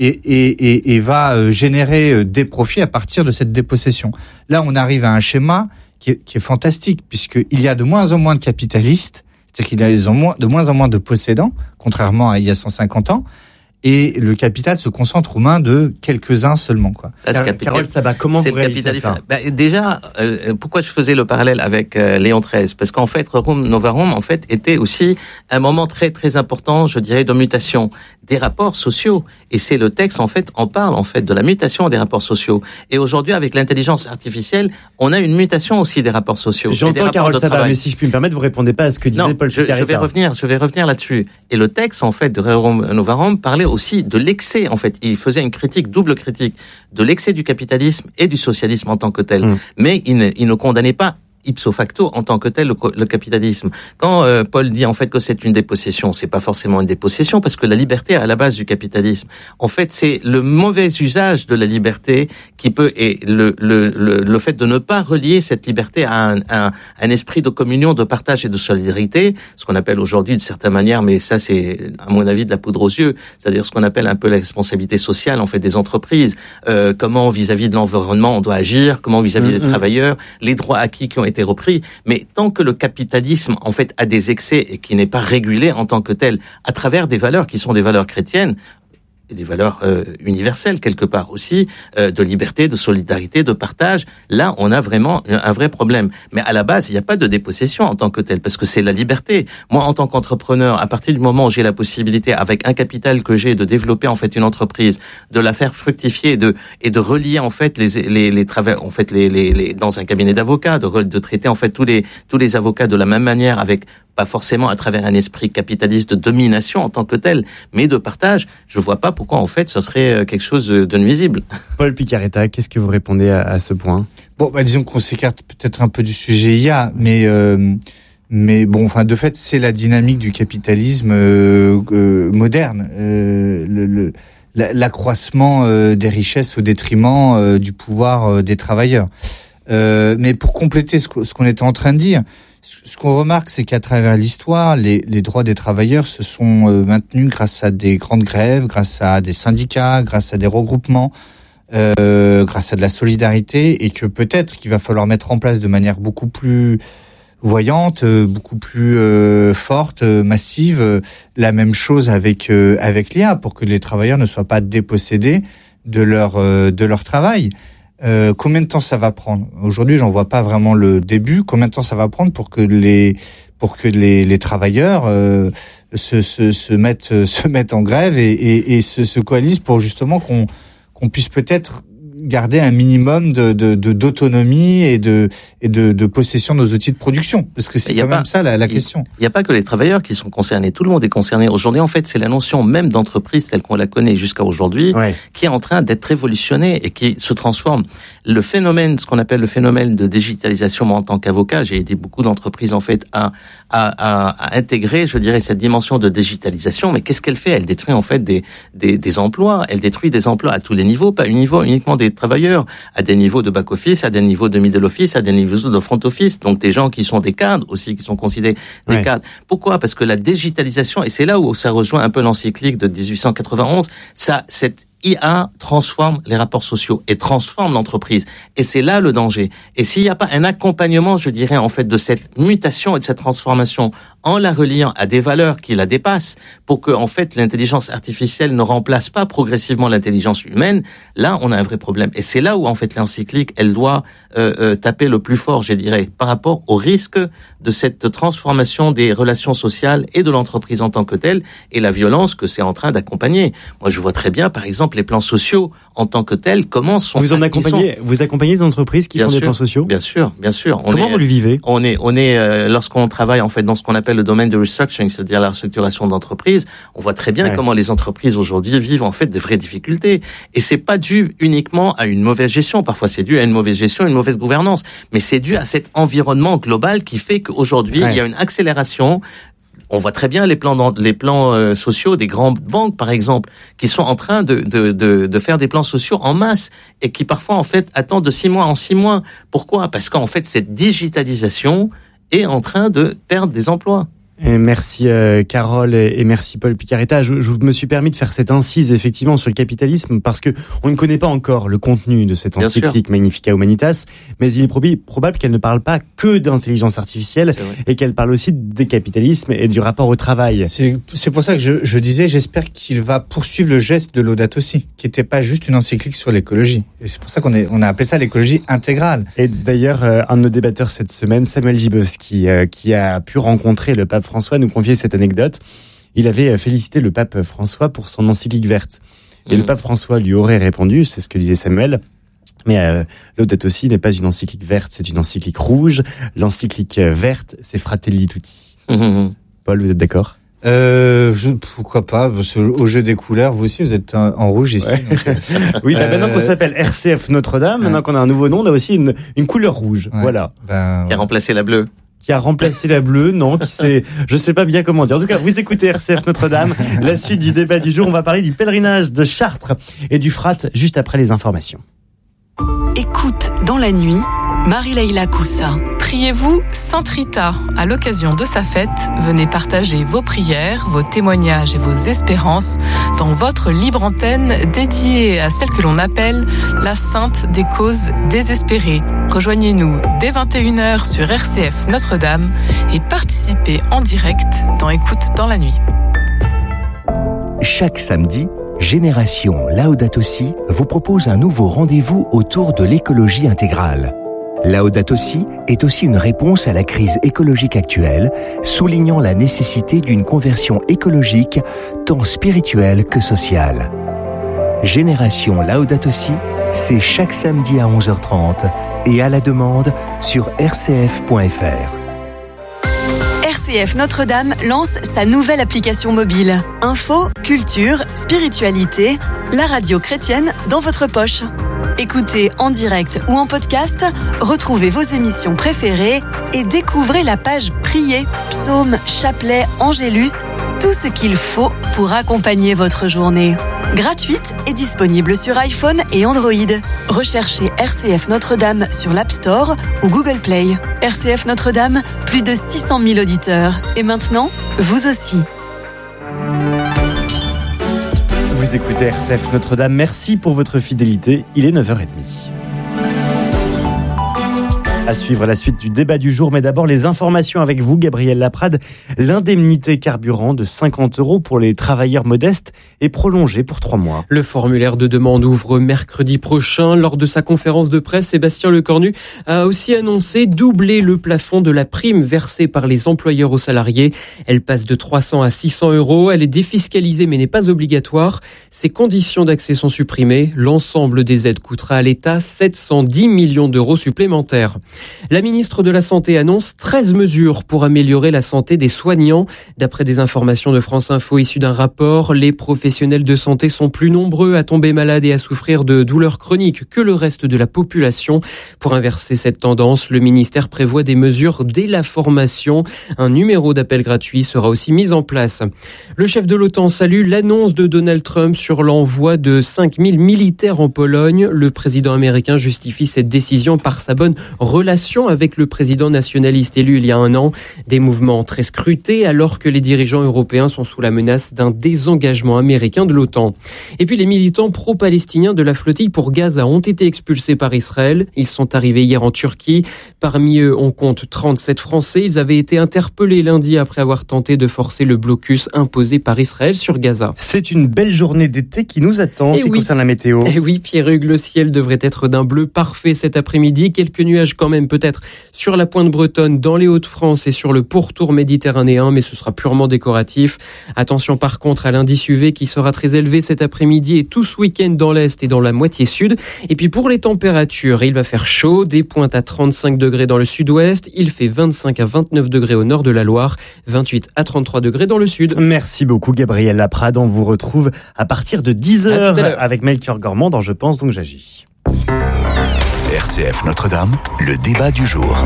et va générer des profits à partir de cette dépossession. Là, on arrive à un schéma qui est fantastique, puisqu'il y a de moins en moins de capitalistes, c'est-à-dire qu'il y a de moins en moins de possédants, contrairement à il y a 150 ans, et le capital se concentre aux mains de quelques-uns seulement, quoi. Carole Sabat, comment vous réalisez ça? Déjà, pourquoi je faisais le parallèle avec Léon XIII? Parce qu'en fait, Rerum Novarum, en fait, était aussi un moment très très important, je dirais, de mutation des rapports sociaux. Et c'est le texte, en fait, en parle, en fait, de la mutation des rapports sociaux. Et aujourd'hui, avec l'intelligence artificielle, on a une mutation aussi des rapports sociaux. J'entends Carole Sabat, mais si je puis me permettre, vous répondez pas à ce que disait Paul Picaretta. Je vais revenir là-dessus. Et le texte, en fait, de Rerum Novarum parlait aussi de l'excès, en fait. Il faisait une double critique de l'excès du capitalisme et du socialisme en tant que tel. Mais il ne condamnait pas ipso facto en tant que tel le capitalisme. Quand Paul dit en fait que c'est une dépossession, c'est pas forcément une dépossession parce que la liberté est à la base du capitalisme. En fait, c'est le mauvais usage de la liberté qui peut et le fait de ne pas relier cette liberté à un esprit de communion, de partage et de solidarité, ce qu'on appelle aujourd'hui de certaine manière, mais ça c'est à mon avis de la poudre aux yeux, c'est-à-dire ce qu'on appelle un peu la responsabilité sociale en fait des entreprises, comment vis-à-vis de l'environnement on doit agir, comment vis-à-vis des travailleurs, les droits acquis qui ont été repris, mais tant que le capitalisme en fait a des excès et qui n'est pas régulé en tant que tel à travers des valeurs qui sont des valeurs chrétiennes et des valeurs universelles quelque part aussi, de liberté, de solidarité, de partage, là on a vraiment un vrai problème. Mais à la base, il n'y a pas de dépossession en tant que tel, parce que c'est la liberté. Moi, en tant qu'entrepreneur, à partir du moment où j'ai la possibilité, avec un capital que j'ai, de développer en fait une entreprise, de la faire fructifier et de relier en fait les travailleurs, en fait les dans un cabinet d'avocats, de traiter en fait tous les avocats de la même manière avec pas forcément à travers un esprit capitaliste de domination en tant que tel, mais de partage. Je vois pas pourquoi en fait ce serait quelque chose de nuisible. Paul Picaretta, qu'est-ce que vous répondez à ce point? Bon, disons qu'on s'écarte peut-être un peu du sujet IA, mais bon, enfin, de fait, c'est la dynamique du capitalisme moderne, l'accroissement des richesses au détriment du pouvoir des travailleurs. Mais pour compléter ce qu'on était en train de dire, ce qu'on remarque, c'est qu'à travers l'histoire, les droits des travailleurs se sont maintenus grâce à des grandes grèves, grâce à des syndicats, grâce à des regroupements, grâce à de la solidarité, et que peut-être qu'il va falloir mettre en place de manière beaucoup plus voyante, beaucoup plus forte, massive, la même chose avec l'IA, pour que les travailleurs ne soient pas dépossédés de leur travail. Combien de temps ça va prendre? Aujourd'hui, j'en vois pas vraiment le début. Combien de temps ça va prendre pour que les travailleurs se mettent en grève et se coalisent pour justement qu'on puisse peut-être garder un minimum d'autonomie et de possession de nos outils de production, parce que c'est quand même ça la question. Il n'y a pas que les travailleurs qui sont concernés, tout le monde est concerné. Aujourd'hui, en fait, c'est la notion même d'entreprise telle qu'on la connaît jusqu'à aujourd'hui, qui est en train d'être révolutionnée et qui se transforme. Le phénomène, ce qu'on appelle le phénomène de digitalisation, moi en tant qu'avocat, j'ai aidé beaucoup d'entreprises en fait à intégrer, je dirais, cette dimension de digitalisation. Mais qu'est-ce qu'elle fait? Elle détruit en fait des emplois. Elle détruit des emplois à tous les niveaux, pas uniquement des travailleurs, à des niveaux de back-office, à des niveaux de middle-office, à des niveaux de front-office, donc des gens qui sont des cadres aussi, qui sont considérés des cadres. Pourquoi? Parce que la digitalisation, et c'est là où ça rejoint un peu l'encyclique de 1891, cette IA transforme les rapports sociaux et transforme l'entreprise. Et c'est là le danger. Et s'il n'y a pas un accompagnement, je dirais, en fait, de cette mutation et de cette transformation en la reliant à des valeurs qui la dépassent, pour que, en fait, l'intelligence artificielle ne remplace pas progressivement l'intelligence humaine, là, on a un vrai problème. Et c'est là où, en fait, l'encyclique, elle doit taper le plus fort, je dirais, par rapport au risque de cette transformation des relations sociales et de l'entreprise en tant que telle, et la violence que c'est en train d'accompagner. Moi, je vois très bien, par exemple, exemple, les plans sociaux en tant que tels, comment sont... Vous accompagnez des entreprises qui font des plans sociaux? Bien sûr. Comment vous le vivez? On est lorsqu'on travaille en fait dans ce qu'on appelle le domaine de restructuring, c'est-à-dire la restructuration d'entreprise, on voit très bien comment les entreprises aujourd'hui vivent en fait des vraies difficultés. Et c'est pas dû uniquement à une mauvaise gestion. Parfois, c'est dû à une mauvaise gestion, une mauvaise gouvernance. Mais c'est dû à cet environnement global qui fait qu'aujourd'hui, il y a une accélération. On voit très bien les plans sociaux des grandes banques, par exemple, qui sont en train de faire des plans sociaux en masse et qui parfois, en fait, attendent de 6 mois en 6 mois. Pourquoi? Parce qu'en fait, cette digitalisation est en train de perdre des emplois. Et merci Carole et merci Paul Picaretta. Je me suis permis de faire cette incise effectivement sur le capitalisme parce que on ne connaît pas encore le contenu de cette encyclique Magnificat Humanitas, mais il est probable qu'elle ne parle pas que d'intelligence artificielle et qu'elle parle aussi des capitalismes et du rapport au travail. C'est pour ça que je disais, j'espère qu'il va poursuivre le geste de Laudato Si, qui n'était pas juste une encyclique sur l'écologie. Et c'est pour ça qu'on a appelé ça l'écologie intégrale. Et d'ailleurs, un de nos débatteurs cette semaine, Samuel Gibowski, qui a pu rencontrer le pape François, nous confiait cette anecdote. Il avait félicité le pape François pour son encyclique verte. Et le pape François lui aurait répondu, c'est ce que disait Samuel, mais Laudato Si n'est pas une encyclique verte, c'est une encyclique rouge. L'encyclique verte, c'est Fratelli Tutti. Paul, vous êtes d'accord? Pourquoi pas, au jeu des couleurs, vous aussi vous êtes en rouge ici. Donc, oui, maintenant qu'on s'appelle RCF Notre-Dame, maintenant qu'on a un nouveau nom, on a aussi une couleur rouge. Voilà. Qui a remplacé la bleue. Qui a remplacé la bleue, non, je sais pas bien comment dire. En tout cas, vous écoutez RCF Notre-Dame. La suite du débat du jour, on va parler du pèlerinage de Chartres et du Frat juste après les informations. Écoute dans la nuit, Marie-Laïla Coussa. Priez-vous Sainte Rita. À l'occasion de sa fête, venez partager vos prières, vos témoignages et vos espérances dans votre libre antenne dédiée à celle que l'on appelle la Sainte des causes désespérées. Rejoignez-nous dès 21h sur RCF Notre-Dame et participez en direct dans Écoute dans la nuit. Chaque samedi, Génération Laudato Si vous propose un nouveau rendez-vous autour de l'écologie intégrale. Laudato Si est aussi une réponse à la crise écologique actuelle, soulignant la nécessité d'une conversion écologique tant spirituelle que sociale. Génération Laudato Si, c'est chaque samedi à 11h30 et à la demande sur rcf.fr. RCF Notre-Dame lance sa nouvelle application mobile. Info, culture, spiritualité, la radio chrétienne dans votre poche. Écoutez en direct ou en podcast, retrouvez vos émissions préférées et découvrez la page Prier, psaumes, chapelets, angélus, tout ce qu'il faut pour accompagner votre journée. Gratuite et disponible sur iPhone et Android. Recherchez RCF Notre-Dame sur l'App Store ou Google Play. RCF Notre-Dame, plus de 600 000 auditeurs. Et maintenant, vous aussi. Vous écoutez RCF Notre-Dame, merci pour votre fidélité, il est 9h30. À suivre la suite du débat du jour, mais d'abord les informations avec vous, Gabriel Laprade. L'indemnité carburant de 50 € pour les travailleurs modestes est prolongée pour 3 mois. Le formulaire de demande ouvre mercredi prochain. Lors de sa conférence de presse, Sébastien Lecornu a aussi annoncé doubler le plafond de la prime versée par les employeurs aux salariés. Elle passe de 300 à 600 €. Elle est défiscalisée mais n'est pas obligatoire. Ses conditions d'accès sont supprimées. L'ensemble des aides coûtera à l'État 710 millions d'euros supplémentaires. La ministre de la Santé annonce 13 mesures pour améliorer la santé des soignants. D'après des informations de France Info issues d'un rapport, les professionnels de santé sont plus nombreux à tomber malades et à souffrir de douleurs chroniques que le reste de la population. Pour inverser cette tendance, le ministère prévoit des mesures dès la formation. Un numéro d'appel gratuit sera aussi mis en place. Le chef de l'OTAN salue l'annonce de Donald Trump sur l'envoi de 5000 militaires en Pologne. Le président américain justifie cette décision par sa bonne relation avec le président nationaliste élu il y a 1 an. Des mouvements très scrutés alors que les dirigeants européens sont sous la menace d'un désengagement américain de l'OTAN. Et puis les militants pro-palestiniens de la flottille pour Gaza ont été expulsés par Israël. Ils sont arrivés hier en Turquie. Parmi eux, on compte 37 Français. Ils avaient été interpellés lundi après avoir tenté de forcer le blocus imposé par Israël sur Gaza. C'est une belle journée d'été qui nous attend, concerne la météo. Et oui, Pierre-Hugues, le ciel devrait être d'un bleu parfait cet après-midi. Quelques nuages quand même peut-être sur la pointe bretonne, dans les Hauts-de-France et sur le pourtour méditerranéen, mais ce sera purement décoratif. Attention par contre à l'indice UV qui sera très élevé cet après-midi et tout ce week-end dans l'Est et dans la moitié sud. Et puis pour les températures, il va faire chaud, des pointes à 35 degrés dans le sud-ouest, il fait 25 à 29 degrés au nord de la Loire, 28 à 33 degrés dans le sud. Merci beaucoup Gabriel Laprade, on vous retrouve à partir de 10h avec Melchior Gormand dans Je pense donc j'agis. RCF Notre-Dame, le débat du jour.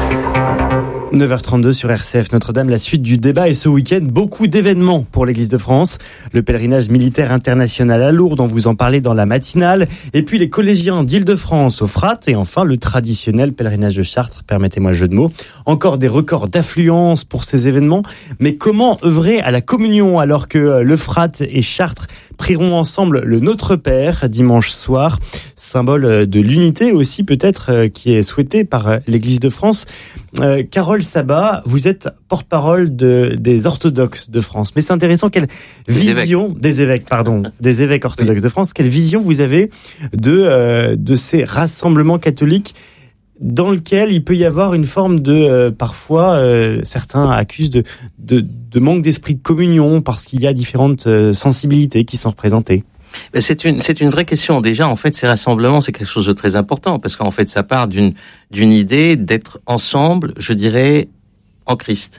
9h32 sur RCF Notre-Dame, la suite du débat et ce week-end, beaucoup d'événements pour l'Église de France. Le pèlerinage militaire international à Lourdes, on vous en parlait dans la matinale. Et puis les collégiens d'Île-de-France au Frat. Et enfin le traditionnel pèlerinage de Chartres, permettez-moi le jeu de mots. Encore des records d'affluence pour ces événements. Mais comment œuvrer à la communion alors que le Frat et Chartres prieront ensemble le Notre Père dimanche soir, symbole de l'unité aussi peut-être qui est souhaité par l'Église de France. Carole Sabat, vous êtes porte-parole des orthodoxes de France. Mais c'est intéressant, quelle vision des évêques orthodoxes de France, quelle vision vous avez de ces rassemblements catholiques dans lequel il peut y avoir une forme de parfois certains accusent de manque d'esprit de communion parce qu'il y a différentes sensibilités qui sont représentées. C'est une vraie question. Déjà, en fait, ces rassemblements, c'est quelque chose de très important parce qu'en fait, ça part d'une idée d'être ensemble, je dirais, en Christ.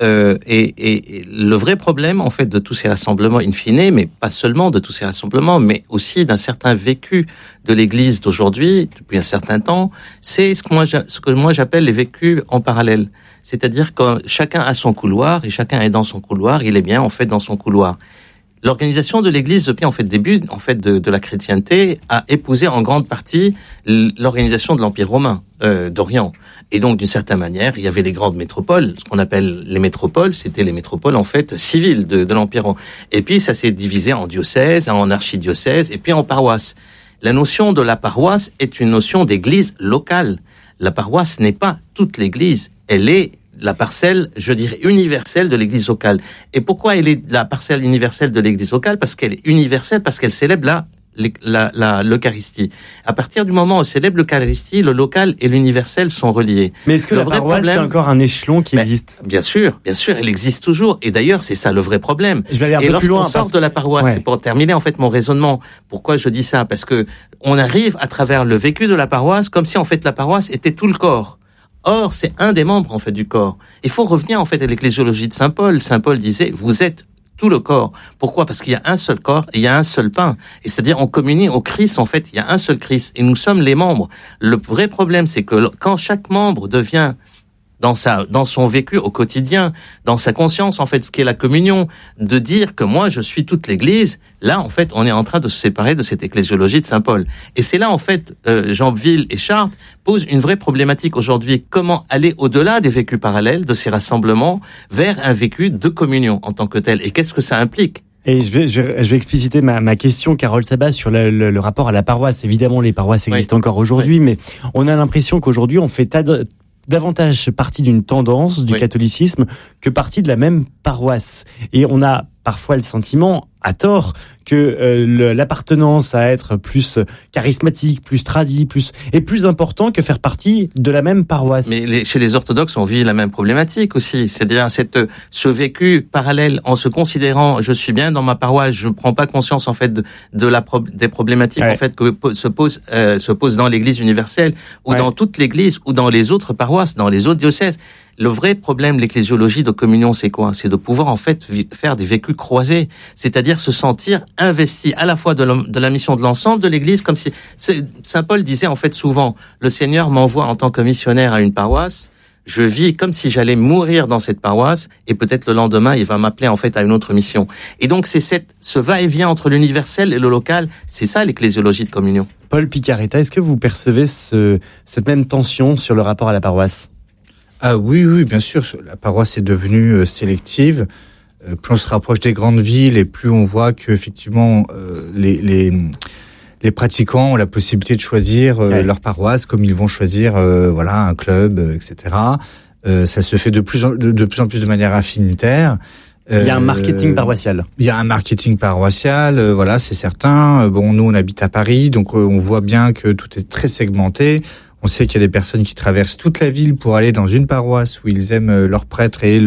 Et le vrai problème, en fait, de tous ces rassemblements in fine, mais pas seulement de tous ces rassemblements, mais aussi d'un certain vécu de l'Église d'aujourd'hui, depuis un certain temps, c'est ce que moi j'appelle les vécus en parallèle. C'est-à-dire que chacun a son couloir et chacun est dans son couloir, il est bien, en fait, dans son couloir. L'organisation de l'Église depuis début de la chrétienté a épousé en grande partie l'organisation de l'Empire romain d'Orient. Et donc d'une certaine manière, il y avait les grandes métropoles, ce qu'on appelle les métropoles, c'était les métropoles en fait civiles de l'Empire romain. Et puis ça s'est divisé en diocèses, en archidiocèses et puis en paroisses. La notion de la paroisse est une notion d'église locale. La paroisse n'est pas toute l'Église, elle est la parcelle, je dirais, universelle de l'Église locale. Et pourquoi elle est la parcelle universelle de l'Église locale ? Parce qu'elle est universelle, parce qu'elle célèbre l'Eucharistie. À partir du moment où elle célèbre l'Eucharistie, le local et l'universel sont reliés. Mais est-ce que la paroisse, c'est encore un échelon qui existe ? Bien sûr, elle existe toujours. Et d'ailleurs, c'est ça le vrai problème. Je vais aller un peu plus loin. Et lorsqu'on sort de la paroisse, c'est pour terminer en fait mon raisonnement. Pourquoi je dis ça ? Parce que on arrive à travers le vécu de la paroisse comme si en fait la paroisse était tout le corps. Or, c'est un des membres, en fait, du corps. Il faut revenir, en fait, à l'ecclésiologie de Saint Paul. Saint Paul disait, vous êtes tout le corps. Pourquoi ? Parce qu'il y a un seul corps et il y a un seul pain. Et c'est-à-dire, on communie au Christ, en fait, il y a un seul Christ. Et nous sommes les membres. Le vrai problème, c'est que quand chaque membre devient dans son vécu au quotidien, dans sa conscience, en fait, ce qu'est la communion, de dire que moi, je suis toute l'Église, là, en fait, on est en train de se séparer de cette ecclésiologie de Saint Paul. Et c'est là, en fait, Jeanville et Chartres posent une vraie problématique aujourd'hui. Comment aller au-delà des vécus parallèles, de ces rassemblements, vers un vécu de communion en tant que tel ? Et qu'est-ce que ça implique ? Et je vais expliciter ma question, Carole Sabat, sur le rapport à la paroisse. Évidemment, les paroisses existent encore aujourd'hui, mais on a l'impression qu'aujourd'hui, on fait davantage partie d'une tendance du catholicisme que partie de la même paroisse. Et on a parfois le sentiment, à tort, que l'appartenance à être plus charismatique, plus tradie, est plus important que faire partie de la même paroisse. Mais chez les orthodoxes, on vit la même problématique aussi. C'est-à-dire ce vécu parallèle en se considérant, je suis bien dans ma paroisse, je ne prends pas conscience en fait des problématiques en fait que se posent dans l'Église universelle ou dans toute l'Église ou dans les autres paroisses, dans les autres diocèses. Le vrai problème de l'ecclésiologie de communion, c'est quoi ? C'est de pouvoir en fait faire des vécus croisés, c'est-à-dire se sentir investi à la fois de la mission de l'ensemble de l'Église, comme si Saint Paul disait en fait souvent, le Seigneur m'envoie en tant que missionnaire à une paroisse, je vis comme si j'allais mourir dans cette paroisse et peut-être le lendemain il va m'appeler en fait à une autre mission. Et donc c'est ce va-et-vient entre l'universel et le local, c'est ça l'ecclésiologie de communion. Paul Picaretta, est-ce que vous percevez cette même tension sur le rapport à la paroisse ? Ah oui, bien sûr. La paroisse est devenue sélective. Plus on se rapproche des grandes villes et plus on voit que effectivement les pratiquants ont la possibilité de choisir leur paroisse comme ils vont choisir un club, etc. Ça se fait de plus en plus de manière affinitaire. Il y a un marketing paroissial. Il y a un marketing paroissial, c'est certain. Nous on habite à Paris, donc on voit bien que tout est très segmenté. On sait qu'il y a des personnes qui traversent toute la ville pour aller dans une paroisse où ils aiment leur prêtre et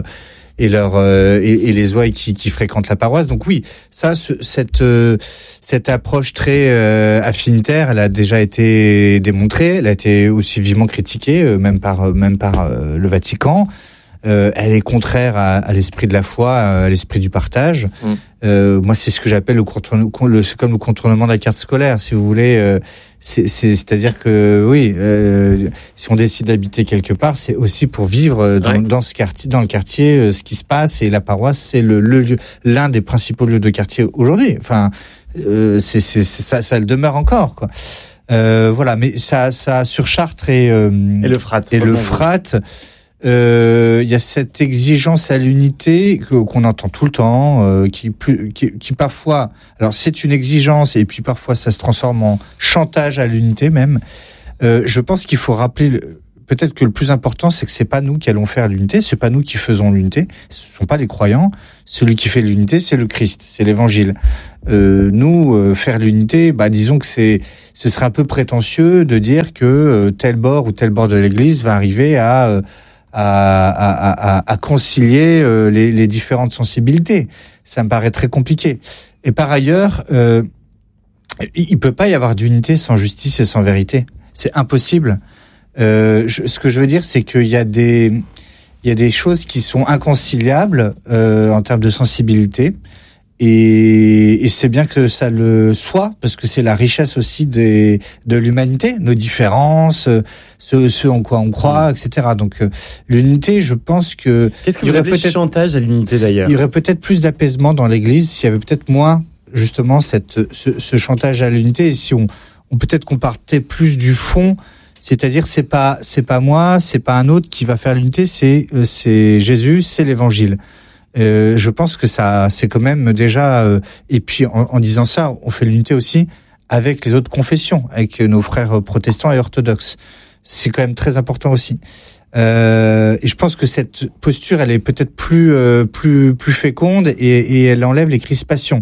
les ouailles qui fréquentent la paroisse. Donc oui, ça, cette approche très affinitaire, elle a déjà été démontrée. Elle a été aussi vivement critiquée, même par le Vatican. Elle est contraire à l'esprit de la foi, à l'esprit du partage. Moi, c'est ce que j'appelle c'est comme le contournement de la carte scolaire, si vous voulez. C'est-à-dire que oui, si on décide d'habiter quelque part, c'est aussi pour vivre dans le quartier, ce qui se passe. Et la paroisse, c'est l'un des principaux lieux de quartier aujourd'hui. Enfin, ça le demeure encore, quoi. Voilà, mais ça sur Chartres et le Frat. Il y a cette exigence à l'unité qu'on entend tout le temps, qui parfois, alors c'est une exigence et puis parfois ça se transforme en chantage à l'unité même. Je pense qu'il faut rappeler, peut-être que le plus important, c'est que c'est pas nous qui allons faire l'unité, c'est pas nous qui faisons l'unité, ce sont pas les croyants. Celui qui fait l'unité, c'est le Christ, c'est l'Évangile. Nous, faire l'unité, disons que ce serait un peu prétentieux de dire que tel bord ou tel bord de l'Église va arriver à concilier les différentes sensibilités. Ça me paraît très compliqué. Et par ailleurs, il peut pas y avoir d'unité sans justice et sans vérité. C'est impossible. Ce que je veux dire, c'est qu'il y a des choses qui sont inconciliables en termes de sensibilité. Et c'est bien que ça le soit, parce que c'est la richesse aussi de l'humanité, nos différences, ce en quoi on croit, etc. Donc l'unité, je pense que... Qu'est-ce que vous appelez chantage à l'unité d'ailleurs ? Il y aurait peut-être plus d'apaisement dans l'Église s'il y avait peut-être moins, justement, ce chantage à l'unité, et si on peut-être qu'on partait plus du fond, c'est-à-dire c'est pas moi, c'est pas un autre qui va faire l'unité, c'est Jésus, c'est l'Évangile. Je pense que ça, c'est quand même déjà. Et puis en disant ça, on fait l'unité aussi avec les autres confessions, avec nos frères protestants et orthodoxes. C'est quand même très important aussi. Et je pense que cette posture, elle est peut-être plus féconde et elle enlève les crispations.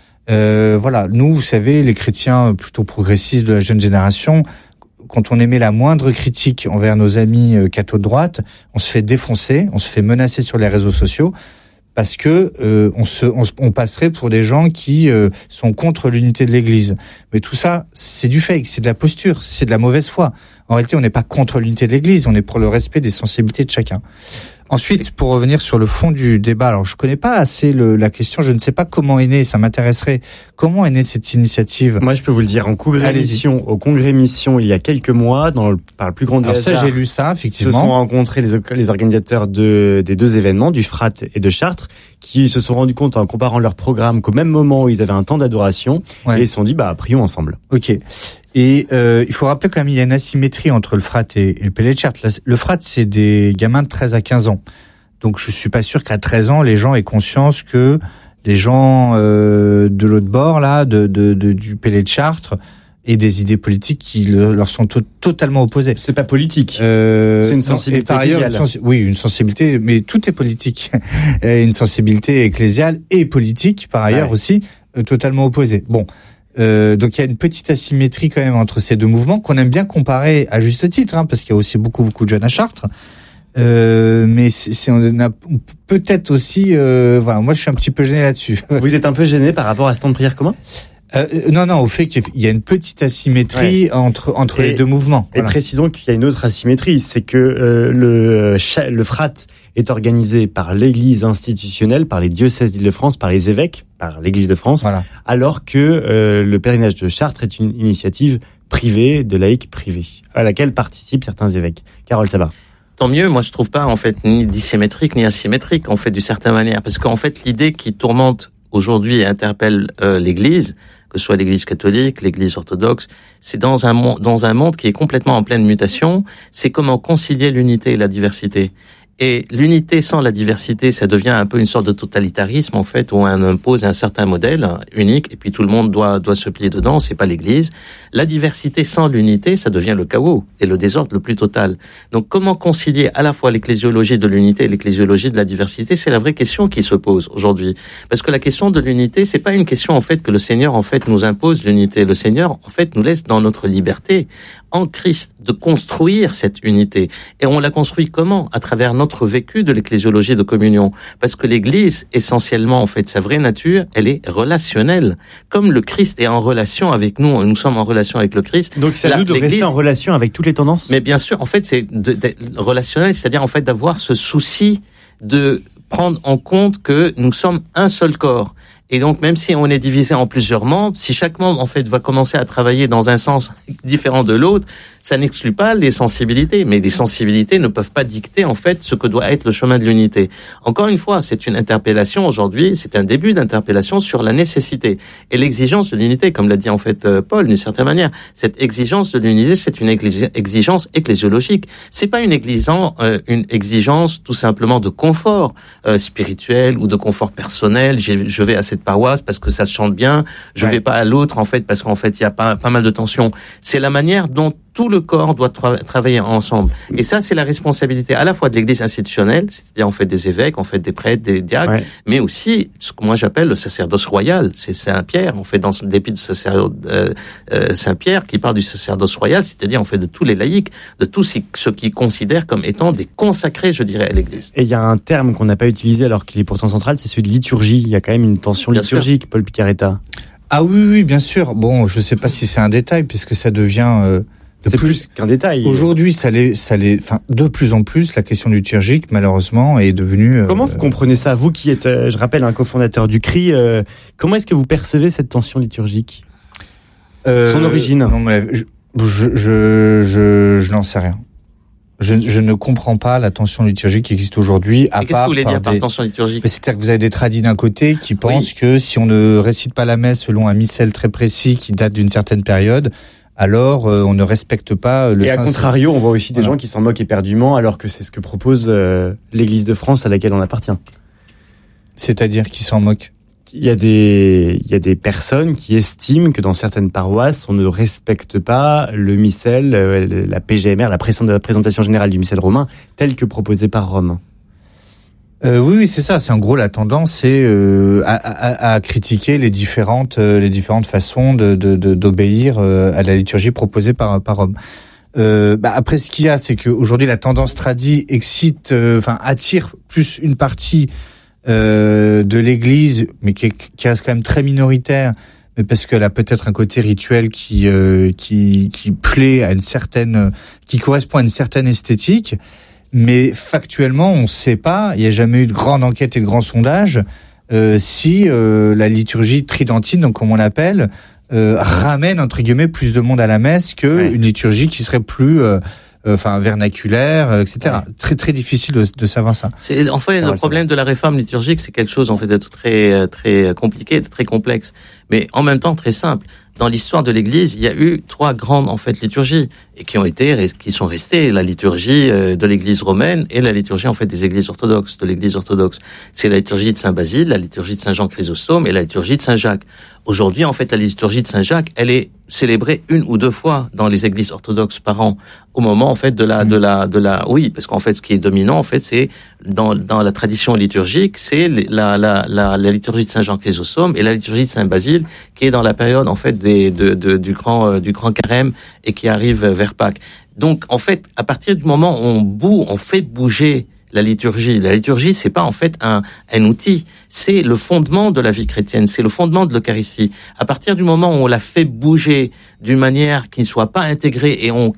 Voilà, nous, vous savez, les chrétiens plutôt progressistes de la jeune génération, quand on émet la moindre critique envers nos amis cathos de droite, on se fait défoncer, on se fait menacer sur les réseaux sociaux. Parce que on passerait pour des gens qui sont contre l'unité de l'Église. Mais tout ça, c'est du fake, c'est de la posture, c'est de la mauvaise foi. En réalité, on n'est pas contre l'unité de l'Église, on est pour le respect des sensibilités de chacun. Ensuite, pour revenir sur le fond du débat, alors je connais pas assez la question, je ne sais pas comment est née, ça m'intéresserait. Comment est née cette initiative ? Moi, je peux vous le dire, au congrès Mission, il y a quelques mois, par le plus grand des hasards. Alors ça, j'ai lu ça, effectivement. Se sont rencontrés les organisateurs des deux événements, du Frat et de Chartres, qui se sont rendus compte en comparant leurs programmes qu'au même moment où ils avaient un temps d'adoration, et ils se sont dit, prions ensemble. Ok. Et il faut rappeler quand même, il y a une asymétrie entre le Frat et le Pellet de Chartres. Le Frat, c'est des gamins de 13 à 15 ans. Donc je suis pas sûr qu'à 13 ans, les gens aient conscience que les gens de l'autre bord, là, du Pellet de Chartres, aient des idées politiques qui leur sont totalement opposées. C'est pas politique. C'est une sensibilité par ailleurs, oui, une sensibilité, mais tout est politique. Une sensibilité ecclésiale et politique, par ailleurs aussi, totalement opposée. Bon. Donc il y a une petite asymétrie quand même entre ces deux mouvements qu'on aime bien comparer à juste titre, parce qu'il y a aussi beaucoup de jeunes à Chartres. Mais on a peut-être aussi. Moi je suis un petit peu gêné là-dessus. Vous êtes un peu gêné par rapport à ce temps de prière commun ? Non, au fait qu'il y a une petite asymétrie entre les deux mouvements. Et précisons qu'il y a une autre asymétrie, c'est que le Frat est organisé par l'Église institutionnelle, par les diocèses d'Île-de-France, par les évêques, par l'Église de France, alors que le pèlerinage de Chartres est une initiative privée, de laïcs privés, à laquelle participent certains évêques. Carole Sabat. Tant mieux, moi je trouve pas en fait ni dissymétrique ni asymétrique en fait d'une certaine manière, parce qu'en fait l'idée qui tourmente aujourd'hui et interpelle l'Église, que ce soit l'Église catholique, l'Église orthodoxe, c'est dans un monde qui est complètement en pleine mutation, c'est comment concilier l'unité et la diversité. Et l'unité sans la diversité, ça devient un peu une sorte de totalitarisme, en fait, où on impose un certain modèle unique, et puis tout le monde doit se plier dedans, c'est pas l'Église. La diversité sans l'unité, ça devient le chaos et le désordre le plus total. Donc, comment concilier à la fois l'ecclésiologie de l'unité et l'ecclésiologie de la diversité, c'est la vraie question qui se pose aujourd'hui. Parce que la question de l'unité, c'est pas une question, en fait, que le Seigneur, en fait, nous impose l'unité. Le Seigneur, en fait, nous laisse dans notre liberté, en Christ, de construire cette unité. Et on la construit comment? À travers notre vécu de l'ecclésiologie de communion. Parce que l'Église, essentiellement, en fait, sa vraie nature, elle est relationnelle. Comme le Christ est en relation avec nous, nous sommes en relation avec le Christ. Donc c'est à nous de rester en relation avec toutes les tendances? Mais bien sûr, en fait, c'est relationnel, c'est-à-dire en fait d'avoir ce souci de prendre en compte que nous sommes un seul corps. Et donc, même si on est divisé en plusieurs membres, si chaque membre, en fait, va commencer à travailler dans un sens différent de l'autre, ça n'exclut pas les sensibilités. Mais les sensibilités ne peuvent pas dicter, en fait, ce que doit être le chemin de l'unité. Encore une fois, c'est une interpellation aujourd'hui, c'est un début d'interpellation sur la nécessité et l'exigence de l'unité, comme l'a dit, en fait, Paul, d'une certaine manière. Cette exigence de l'unité, c'est une exigence ecclésiologique. C'est pas une exigence tout simplement de confort spirituel ou de confort personnel. Je vais à cette paroisse parce que ça se chante bien, je vais pas à l'autre en fait parce qu'en fait il y a pas mal de tensions. C'est la manière dont tout le corps doit travailler ensemble. Et ça, c'est la responsabilité à la fois de l'Église institutionnelle, c'est-à-dire en fait des évêques, en fait des prêtres, des diacres, mais aussi ce que moi j'appelle le sacerdoce royal. C'est Saint-Pierre, en fait, dans l'épître de Saint-Pierre qui parle du sacerdoce royal, c'est-à-dire en fait de tous les laïcs, de tous ceux qui considèrent comme étant des consacrés, je dirais, à l'Église. Et il y a un terme qu'on n'a pas utilisé alors qu'il est pourtant central, c'est celui de liturgie. Il y a quand même une tension liturgique, Paul Picaretta. Ah oui, bien sûr. Bon, je sais pas si c'est un détail puisque ça devient c'est plus qu'un détail. Aujourd'hui, ça l'est, de plus en plus, la question liturgique, malheureusement, est devenue... Comment vous comprenez ça? Vous qui êtes, je rappelle, un cofondateur du CRI, comment est-ce que vous percevez cette tension liturgique? Son origine? Non, mais je n'en sais rien. Je ne comprends pas la tension liturgique qui existe aujourd'hui. Qu'est-ce que vous voulez dire par tension liturgique? C'est-à-dire que vous avez des tradis d'un côté qui pensent que si on ne récite pas la messe selon un missel très précis qui date d'une certaine période, alors on ne respecte pas le Et à contrario, on voit aussi des gens qui s'en moquent éperdument, alors que c'est ce que propose l'Église de France à laquelle on appartient. C'est-à-dire qui s'en moquent? Il y a des personnes qui estiment que dans certaines paroisses, on ne respecte pas le missel, la PGMR, la présentation générale du missel romain, tel que proposé par Rome. Oui, c'est ça. C'est en gros la tendance, c'est à critiquer les différentes façons d'obéir à la liturgie proposée par Rome. Après, ce qu'il y a, c'est qu'aujourd'hui la tendance tradie attire plus une partie de l'Église, mais qui reste quand même très minoritaire, mais parce qu'elle a peut-être un côté rituel qui plaît à qui correspond à une certaine esthétique. Mais factuellement, on ne sait pas, il n'y a jamais eu de grande enquête et de grand sondage, si la liturgie tridentine, donc comme on l'appelle, ramène entre guillemets plus de monde à la messe qu'une liturgie qui serait plus vernaculaire, etc. Ouais. Très très difficile de savoir ça. En fait, le problème de la réforme liturgique, c'est quelque chose en fait de très très compliqué, de très complexe, mais en même temps très simple. Dans l'histoire de l'Église, il y a eu 3 grandes en fait liturgies et qui sont restées, la liturgie de l'Église romaine et la liturgie en fait des Églises orthodoxes, de l'Église orthodoxe. C'est la liturgie de Saint Basile, la liturgie de Saint Jean Chrysostome et la liturgie de Saint Jacques. Aujourd'hui, en fait, la liturgie de Saint Jacques, elle est célébrée 1 ou 2 fois dans les Églises orthodoxes par an, au moment en fait de la oui, parce qu'en fait, ce qui est dominant en fait, c'est dans la tradition liturgique, c'est la liturgie de Saint Jean Chrysostome et la liturgie de Saint Basile, qui est dans la période en fait du grand carême et qui arrive vers Pâques. Donc en fait, à partir du moment où on fait bouger la liturgie, c'est pas en fait un outil, c'est le fondement de la vie chrétienne, c'est le fondement de l'Eucharistie. À partir du moment où on la fait bouger d'une manière qui ne soit pas intégrée et on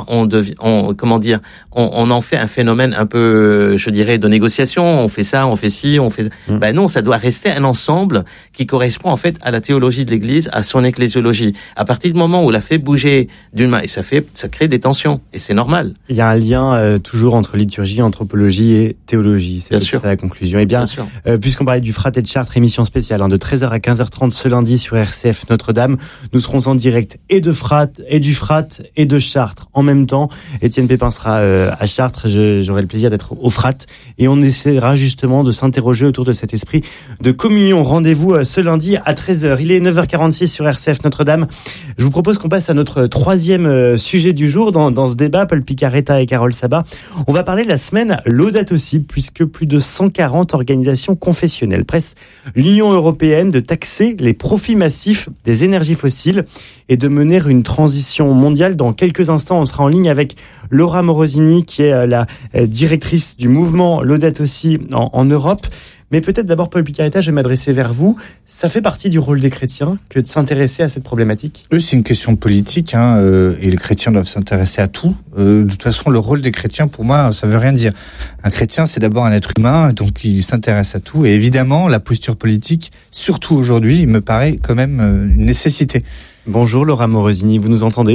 en fait un phénomène un peu, je dirais, de négociation, on fait ça, on fait ci, on fait ça. Ben non, ça doit rester un ensemble qui correspond en fait à la théologie de l'Église, à son ecclésiologie. À partir du moment où on la fait bouger et ça crée des tensions, et c'est normal. Il y a un lien toujours entre liturgie, anthropologie et théologie. C'est ça la conclusion. Et bien puisqu'on parlait du Frat et de Chartres, émission spéciale de 13h à 15h30 ce lundi sur RCF Notre-Dame. Nous serons en direct et de Frat, et du Frat, et de Chartres en même temps. Étienne Pépin sera à Chartres, j'aurai le plaisir d'être au Frat, et on essaiera justement de s'interroger autour de cet esprit de communion. Rendez-vous ce lundi à 13h. Il est 9h46 sur RCF Notre-Dame. Je vous propose qu'on passe à notre 3e sujet du jour dans ce débat, Paul Picaretta et Carole Sabat. On va parler de la semaine Laudato Si, puisque plus de 140 organisations confessionnelles internationale. Elle presse l'Union européenne de taxer les profits massifs des énergies fossiles et de mener une transition mondiale. Dans quelques instants, on sera en ligne avec Laura Morosini, qui est la directrice du mouvement Laudato Si en Europe. Mais peut-être d'abord, Paul Picaretta, je vais m'adresser vers vous. Ça fait partie du rôle des chrétiens que de s'intéresser à cette problématique ? C'est une question politique, et les chrétiens doivent s'intéresser à tout. De toute façon, le rôle des chrétiens, pour moi, ça veut rien dire. Un chrétien, c'est d'abord un être humain, donc il s'intéresse à tout. Et évidemment, la posture politique, surtout aujourd'hui, me paraît quand même une nécessité. Bonjour Laura Morosini, vous nous entendez ?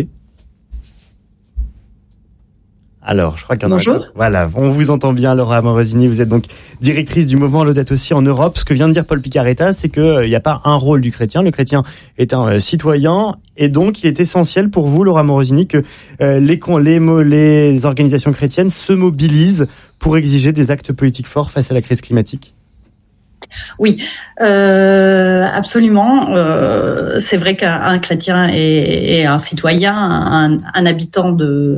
Alors, je crois qu'il y en a. Bonjour. Voilà, on vous entend bien, Laura Morosini. Vous êtes donc directrice du mouvement Laudato Si en Europe. Ce que vient de dire Paul Picaretta, c'est qu'il n'y a pas un rôle du chrétien. Le chrétien est un citoyen, et donc il est essentiel pour vous, Laura Morosini, que les organisations chrétiennes se mobilisent pour exiger des actes politiques forts face à la crise climatique. Oui, absolument. C'est vrai qu'un chrétien est un citoyen, un habitant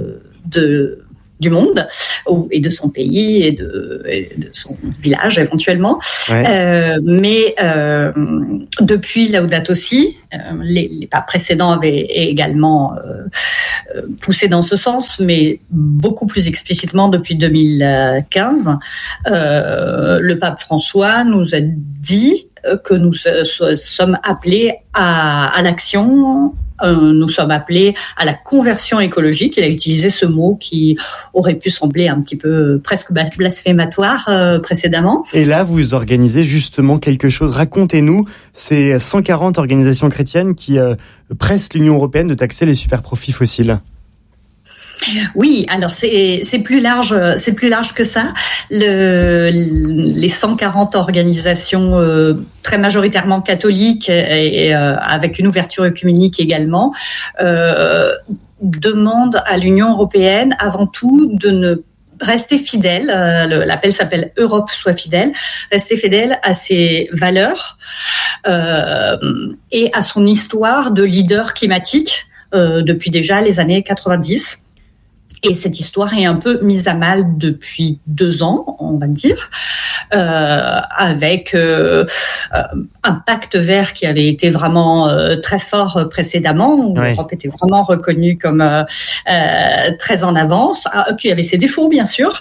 du monde et de son pays et de son village éventuellement. Ouais. Mais depuis Laudato Si, les papes précédents avaient également poussé dans ce sens, mais beaucoup plus explicitement depuis 2015. Le pape François nous a dit que nous sommes appelés à l'action. Nous sommes appelés à la conversion écologique. Il a utilisé ce mot qui aurait pu sembler un petit peu presque blasphématoire précédemment. Et là, vous organisez justement quelque chose. Racontez-nous ces 140 organisations chrétiennes qui pressent l'Union européenne de taxer les superprofits fossiles. Oui, alors c'est plus large que ça. Les 140 organisations très majoritairement catholiques et avec une ouverture œcuménique également demandent à l'Union européenne avant tout de ne rester fidèle. L'appel s'appelle Europe soit fidèle. Rester fidèle à ses valeurs et à son histoire de leader climatique depuis déjà les années 90. Et cette histoire est un peu mise à mal depuis 2 ans, on va dire, avec un pacte vert qui avait été vraiment très fort précédemment, où l'Europe était vraiment reconnue comme très en avance, qui avait ses défauts bien sûr,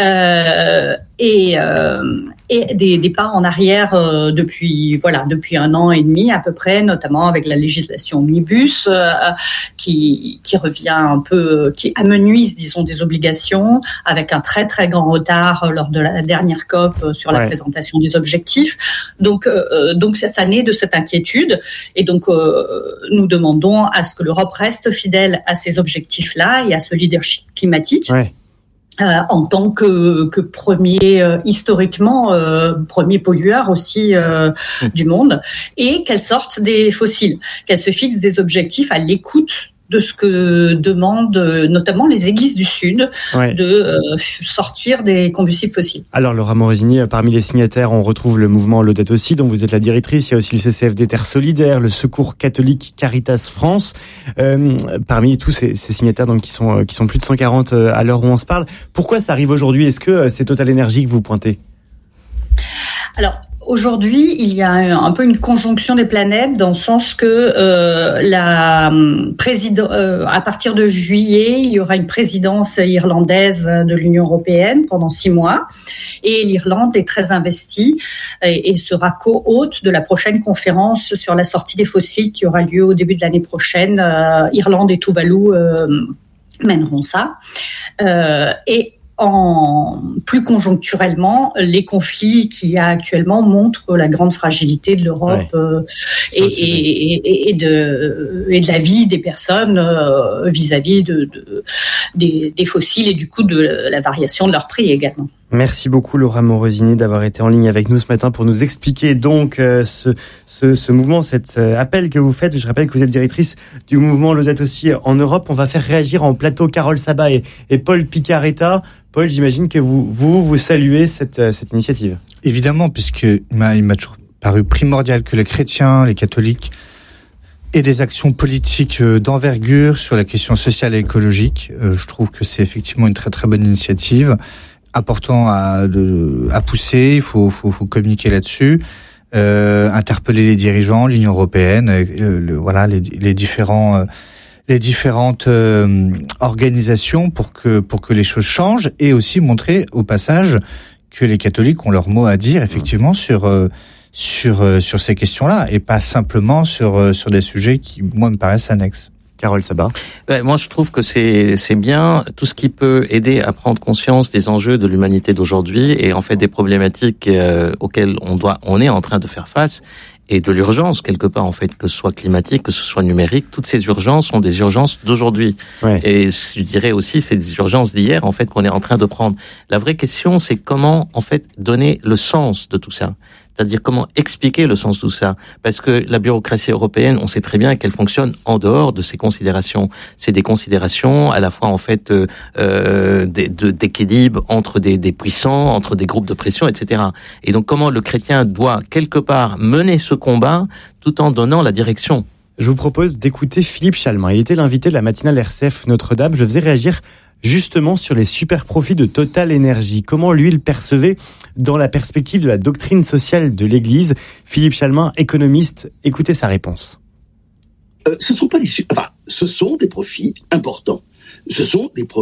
et des pas en arrière depuis 1 an et demi à peu près, notamment avec la législation omnibus qui revient un peu, qui amenuise disons des obligations, avec un très très grand retard lors de la dernière COP sur la présentation des objectifs. Donc ça naît de cette inquiétude, et donc nous demandons à ce que l'Europe reste fidèle à ces objectifs-là et à ce leadership climatique. Ouais. En tant que historiquement premier pollueur aussi du monde, et qu'elle sorte des fossiles, qu'elle se fixe des objectifs à l'écoute de ce que demandent notamment les Églises du Sud, de sortir des combustibles fossiles. Alors Laura Morosini, parmi les signataires, on retrouve le mouvement Laudato Si, dont vous êtes la directrice. Il y a aussi le CCFD Terre Solidaire, le Secours catholique Caritas France. Parmi tous ces signataires donc, qui sont plus de 140 à l'heure où on se parle, pourquoi ça arrive aujourd'hui ? Est-ce que c'est Total Energy que vous pointez ? Alors, aujourd'hui, il y a un peu une conjonction des planètes, dans le sens que à partir de juillet, il y aura une présidence irlandaise de l'Union européenne pendant 6 mois, et l'Irlande est très investie et sera co-hôte de la prochaine conférence sur la sortie des fossiles qui aura lieu au début de l'année prochaine. Irlande et Tuvalu mèneront ça. Et plus conjoncturellement, les conflits qu'il y a actuellement montrent la grande fragilité de l'Europe et de la vie des personnes vis-à-vis des fossiles, et du coup de la variation de leur prix également. Merci beaucoup Laura Morosini d'avoir été en ligne avec nous ce matin pour nous expliquer donc ce mouvement, cet appel que vous faites. Je rappelle que vous êtes directrice du mouvement Laudato Si en Europe. On va faire réagir en plateau Carole Sabat et Paul Picaretta. Paul, j'imagine que vous saluez cette initiative. Évidemment, puisque il m'a toujours paru primordial que les chrétiens, les catholiques aient des actions politiques d'envergure sur la question sociale et écologique. Je trouve que c'est effectivement une très très bonne initiative. important à pousser. Il faut communiquer là-dessus, interpeller les dirigeants, l'Union européenne, les différentes organisations pour que les choses changent, et aussi montrer au passage que les catholiques ont leur mot à dire effectivement sur ces questions-là, et pas simplement sur des sujets qui moi me paraissent annexes. Carole Sabat. Moi, je trouve que c'est bien tout ce qui peut aider à prendre conscience des enjeux de l'humanité d'aujourd'hui et en fait des problématiques auxquelles on est en train de faire face, et de l'urgence quelque part en fait, que ce soit climatique, que ce soit numérique. Toutes ces urgences sont des urgences d'aujourd'hui. Ouais. Et je dirais aussi c'est des urgences d'hier en fait qu'on est en train de prendre. La vraie question, c'est comment en fait donner le sens de tout ça. C'est-à-dire comment expliquer le sens de tout ça. Parce que la bureaucratie européenne, on sait très bien qu'elle fonctionne en dehors de ces considérations. C'est des considérations à la fois en fait d'équilibre entre des puissants, entre des groupes de pression, etc. Et donc comment le chrétien doit quelque part mener ce combat tout en donnant la direction. Je vous propose d'écouter Philippe Chalmin. Il était l'invité de la matinale RCF Notre-Dame. Je le faisais réagir justement sur les super profits de Total Energy. Comment lui il percevait dans la perspective de la doctrine sociale de l'Église. Philippe Chalmin, économiste, écoutez sa réponse. Ce sont des profits importants. Ce sont des profits